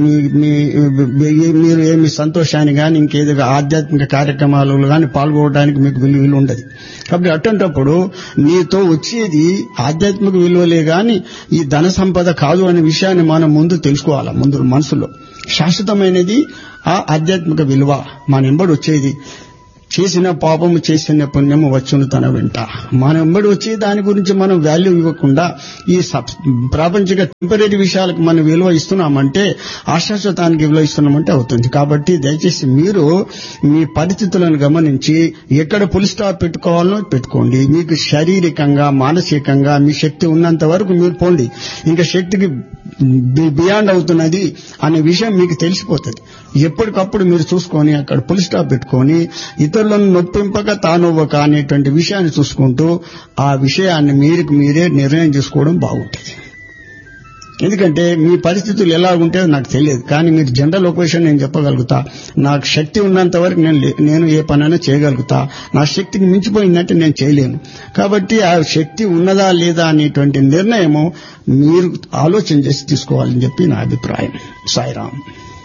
మీరు ఏమి సంతోషాన్ని కానీ ఇంకేదో ఆధ్యాత్మిక కార్యక్రమాలు కానీ పాల్గొనడానికి మీకు విలువ ఉండదు. కాబట్టి అటువంటప్పుడు నీతో వచ్చేది ఆధ్యాత్మిక విలువలే గాని ఈ ధన సంపద కాదు అనే విషయాన్ని మనం ముందు తెలుసుకోవాలి. ముందు మనసులో శాశ్వతమైనది ఆ ఆధ్యాత్మిక విలువ. మన ఎంబడి వచ్చేది చేసిన పాపము చేసిన పుణ్యము వచ్చును తన వెంట. మన ఎంబడి వచ్చే దాని గురించి మనం వాల్యూ ఇవ్వకుండా ఈ ప్రాపంచిక టెంపరీ విషయాలకు మనం విలువ ఇస్తున్నామంటే అశాశ్వతానికి విలువ ఇస్తున్నామంటే అవుతుంది. కాబట్టి దయచేసి మీరు మీ పరిస్థితులను గమనించి ఎక్కడ ఫుల్ స్టాప్ పెట్టుకోవాలో పెట్టుకోండి. మీకు శారీరకంగా మానసికంగా మీ శక్తి ఉన్నంత వరకు మీరు పోండి. ఇంకా శక్తికి బియాండ్ అవుతున్నది అనే విషయం మీకు తెలిసిపోతుంది. ఎప్పటికప్పుడు మీరు చూసుకొని అక్కడ ఫుల్ స్టాప్ పెట్టుకొని ఇతరులను నొప్పింపక తానొవ్వక అనేటువంటి విషయాన్ని చూసుకుంటూ ఆ విషయాన్ని మీరే నిర్ణయం చేసుకోవడం బాగుంటుంది. ఎందుకంటే మీ పరిస్థితులు ఎలా ఉంటే నాకు తెలియదు, కానీ మీరు జనరల్ ఒక విషయం నేను చెప్పగలుగుతా. నాకు శక్తి ఉన్నంత వరకు నేను ఏ పనైనా చేయగలుగుతా. నా శక్తికి మించిపోయిందంటే నేను చేయలేను. కాబట్టి ఆ శక్తి ఉన్నదా లేదా అనేటువంటి నిర్ణయము మీరు ఆలోచన చేసి తీసుకోవాలని చెప్పి నా అభిప్రాయం. సాయిరామ్.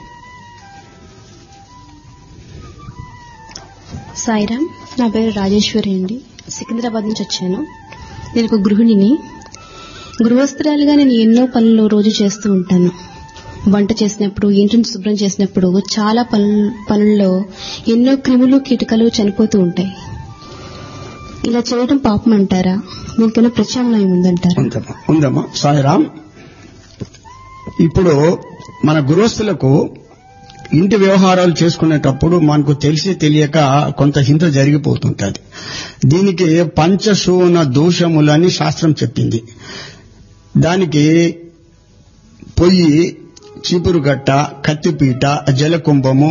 సాయిరామ్, నా పేరు రాజేశ్వరి అండి. సికింద్రాబాద్ నుంచి వచ్చాను. నేను ఒక గృహిణిని. గృహస్థురాలుగా నేను ఎన్నో పనులు రోజు చేస్తూ ఉంటాను. వంట చేసినప్పుడు, ఇంటిని శుభ్రం చేసినప్పుడు చాలా పనుల్లో ఎన్నో క్రిములు కీటకాలు చనిపోతూ ఉంటాయి. ఇలా చేయడం పాపం అంటారా? దీనికైనా ప్రత్యామ్నాయం ఉందంటారా? ఉందమ్మా. సాయిరామ్, ఇప్పుడు మన గృహస్థులకు ఇంటి వ్యవహారాలు చేసుకునేటప్పుడు మనకు తెలిసి తెలియక కొంత హింస జరిగిపోతుంటది. దీనికి పంచశూన దోషములని శాస్త్రం చెప్పింది. దానికి పొయ్యి, చీపురుగట్ట, కత్తిపీట, జలకుంభము,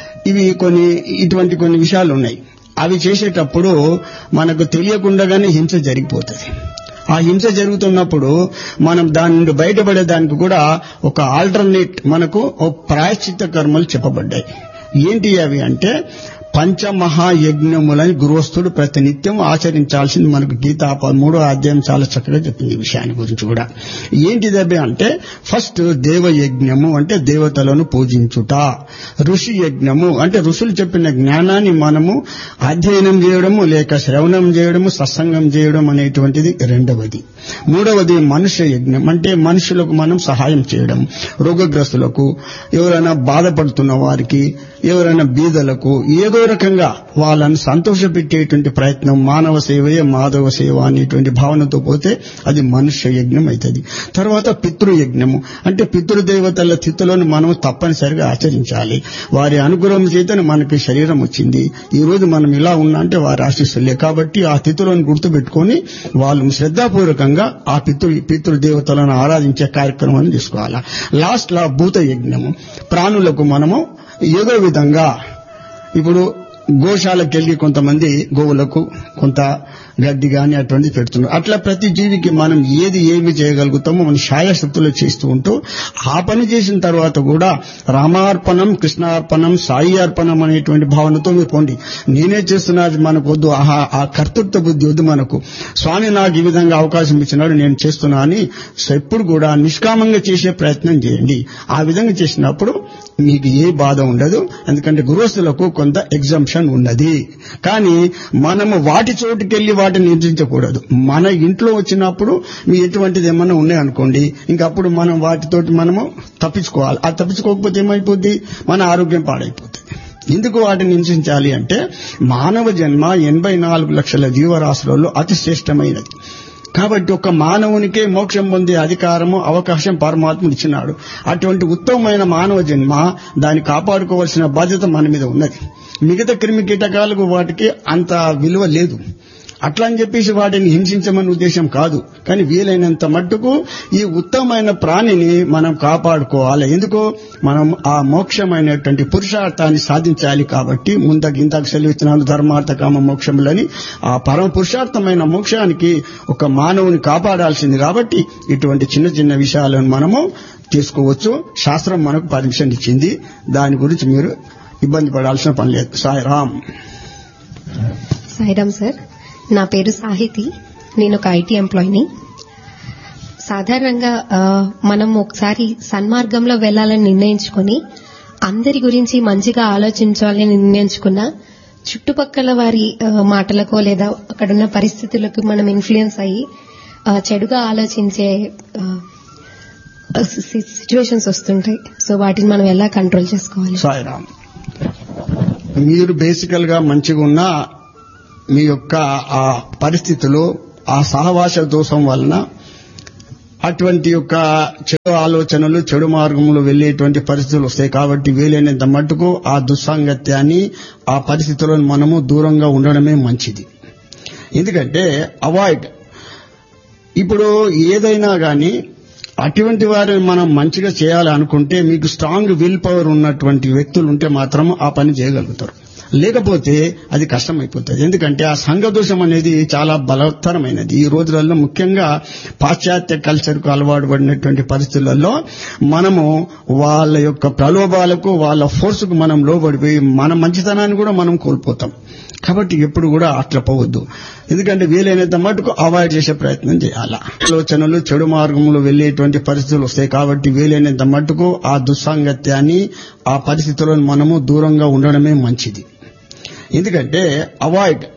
ఇటువంటి కొన్ని విషయాలు ఉన్నాయి. అవి చేసేటప్పుడు మనకు తెలియకుండానే హింస జరిగిపోతుంది. ఆ హింస జరుగుతున్నప్పుడు మనం దాని నుండి బయటపడేదానికి కూడా ఒక ఆల్టర్నేట్ మనకు ప్రాయశ్చిత్త కర్మలు చెప్పబడ్డాయి. ఏంటి అవి అంటే పంచమహాయజ్ఞములని గృహస్థుడు ప్రతినిత్యం ఆచరించాల్సింది మనకు గీతా 3వ అధ్యాయం చాలా చక్కగా చెప్పింది ఈ విషయాన్ని గురించి కూడా. ఏంటిదబ్బే అంటే ఫస్ట్ దేవయజ్ఞము అంటే దేవతలను పూజించుట, ఋషి యజ్ఞము అంటే ఋషులు చెప్పిన జ్ఞానాన్ని మనము అధ్యయనం చేయడము లేక శ్రవణం చేయడము, సత్సంగం చేయడం అనేటువంటిది రెండవది. మూడవది మనుష్య యజ్ఞం అంటే మనుషులకు మనం సహాయం చేయడం, రోగగ్రస్తులకు, ఎవరైనా బాధపడుతున్న వారికి, ఎవరైనా బీదలకు ఏదో రకంగా వాళ్ళని సంతోషపెట్టేటువంటి ప్రయత్నం. మానవ సేవయే మాధవ సేవ అనేటువంటి భావనతో పోతే అది మనుష్య యజ్ఞం అవుతుంది. తర్వాత పితృయజ్ఞము అంటే పితృదేవతల తిథులను మనం తప్పనిసరిగా ఆచరించాలి. వారి అనుగ్రహం చేతనే మనకి శరీరం వచ్చింది. ఈ రోజు మనం ఇలా ఉన్నా అంటే వారి ఆశీస్సులే. కాబట్టి ఆ తిథులను గుర్తుపెట్టుకుని వాళ్ళు శ్రద్ధాపూర్వకంగా ఆ పితృదేవతలను ఆరాధించే కార్యక్రమాన్ని తీసుకోవాలి. లాస్ట్ లా భూత యజ్ఞము, ప్రాణులకు మనము ఏదో విధంగా ఇప్పుడు గోశాలకు వెళ్ళి కొంతమంది గోవులకు కొంత గడ్డి గాని అటువంటిది పెడుతున్నారు. అట్లా ప్రతి జీవికి మనం ఏమి చేయగలుగుతామో మన శాయశక్తులు చేస్తూ ఉంటూ ఆ పని చేసిన తర్వాత కూడా రామార్పణం, కృష్ణార్పణం, సాయి అర్పణం అనేటువంటి భావనతో మీరు పోండి. నేనే చేస్తున్నది మనకు వద్దు, ఆ కర్తృత్వ బుద్ధి వద్దు మనకు. స్వామి నాకు ఈ విధంగా అవకాశం ఇచ్చినాడు, నేను చేస్తున్నా అని ఎప్పుడు కూడా నిష్కామంగా చేసే ప్రయత్నం చేయండి. ఆ విధంగా చేసినప్పుడు మీకు ఏ బాధ ఉండదు. ఎందుకంటే గృహస్థులకు కొంత ఎగ్జంప్షన్ ఉన్నది. కానీ మనము వాటి చోటుకెళ్లి వాటిని నిందించకూడదు. మన ఇంట్లో వచ్చినప్పుడు మీ ఎటువంటిది ఏమన్నా ఉన్నాయనుకోండి, ఇంకప్పుడు మనం వాటితోటి మనము తప్పించుకోవాలి. ఆ తప్పించుకోకపోతే ఏమైపోద్ది, మన ఆరోగ్యం పాడైపోతుంది. ఎందుకు వాటిని హింసించాలి అంటే మానవ జన్మ 84 లక్షల జీవరాశులలో అతి శ్రేష్టమైనది. కాబట్టి ఒక మానవునికే మోక్షం పొందే అధికారము, అవకాశం పరమాత్ముడు ఇచ్చినాడు. అటువంటి ఉత్తమమైన మానవ జన్మ దాన్ని కాపాడుకోవాల్సిన బాధ్యత మన మీద ఉన్నది. మిగతా క్రిమి కీటకాలకు వాటికి అంత విలువ లేదు. అట్లా అని చెప్పేసి వాటిని హింసించమని ఉద్దేశం కాదు. కానీ వీలైనంత మట్టుకు ఈ ఉత్తమమైన ప్రాణిని మనం కాపాడుకోవాలి. ఎందుకు మనం ఆ మోక్షమైనటువంటి పురుషార్థాన్ని సాధించాలి. కాబట్టి ఇంతకు సెలవిస్తున్నాను ధర్మార్థ కామ మోక్షములని. ఆ పరమ పురుషార్థమైన మోక్షానికి ఒక మానవుని కాపాడాల్సింది. కాబట్టి ఇటువంటి చిన్న చిన్న విషయాలను మనము తీసుకోవచ్చు. శాస్త్రం మనకు పర్మిషన్ ఇచ్చింది. దాని గురించి మీరు ఇబ్బంది పడాల్సిన పని లేదు. సాయిరామ్. సాయిరామ్ సార్, నా పేరు సాహితి. నేను ఒక ఐటీ ఎంప్లాయీని. సాధారణంగా మనం ఒకసారి సన్మార్గంలో వెళ్లాలని నిర్ణయించుకుని అందరి గురించి మంచిగా ఆలోచించాలని నిర్ణయించుకున్న చుట్టుపక్కల వారి మాటలకో లేదా అక్కడున్న పరిస్థితులకు మనం ఇన్ఫ్లుయెన్స్ అయ్యి చెడుగా ఆలోచించే సిచ్యువేషన్స్ వస్తుంటాయి. సో వాటిని మనం ఎలా కంట్రోల్ చేసుకోవాలి? సాయిరామ్, మీరు బేసికల్ గా మంచిగా ఉన్న మీ యొక్క ఆ పరిస్థితులు, ఆ సహవాస దోషం వలన అటువంటి యొక్క చెడు ఆలోచనలు, చెడు మార్గంలో వెళ్లేటువంటి పరిస్థితులు వస్తాయి. కాబట్టి వీలైనంత మట్టుకు ఆ దుస్సాంగత్యాన్ని, ఆ పరిస్థితులను మనము దూరంగా ఉండడమే మంచిది. ఎందుకంటే అవాయిడ్. ఇప్పుడు ఏదైనా గాని అటువంటి వారిని మనం మంచిగా చేయాలనుకుంటే మీకు స్ట్రాంగ్ విల్ పవర్ ఉన్నటువంటి వ్యక్తులు ఉంటే మాత్రం ఆ పని చేయగలుగుతారు. లేకపోతే అది కష్టమైపోతుంది. ఎందుకంటే ఆ సంఘదోషం అనేది చాలా బలవత్తరమైనది. ఈ రోజులలో ముఖ్యంగా పాశ్చాత్య కల్చర్కు అలవాటు పడినటువంటి పరిస్థితులలో మనము వాళ్ళ యొక్క ప్రలోభాలకు, వాళ్ళ ఫోర్సుకు మనం లోబడిపోయి మన మంచితనాన్ని కూడా మనం కోల్పోతాం. కాబట్టి ఎప్పుడు కూడా అట్లా పోవద్దు. ఎందుకంటే వీలైనంత మటుకు అవాయిడ్ చేసే ప్రయత్నం చేయాలా. ఆలోచనలు, చెడు మార్గంలో వెళ్లేటువంటి పరిస్థితులు వస్తాయి. కాబట్టి వీలైనంత మటుకు ఆ దుస్సాంగత్యాన్ని, ఆ పరిస్థితులను మనము దూరంగా ఉండడమే మంచిది. ఎందుకంటే అవాయిడ్.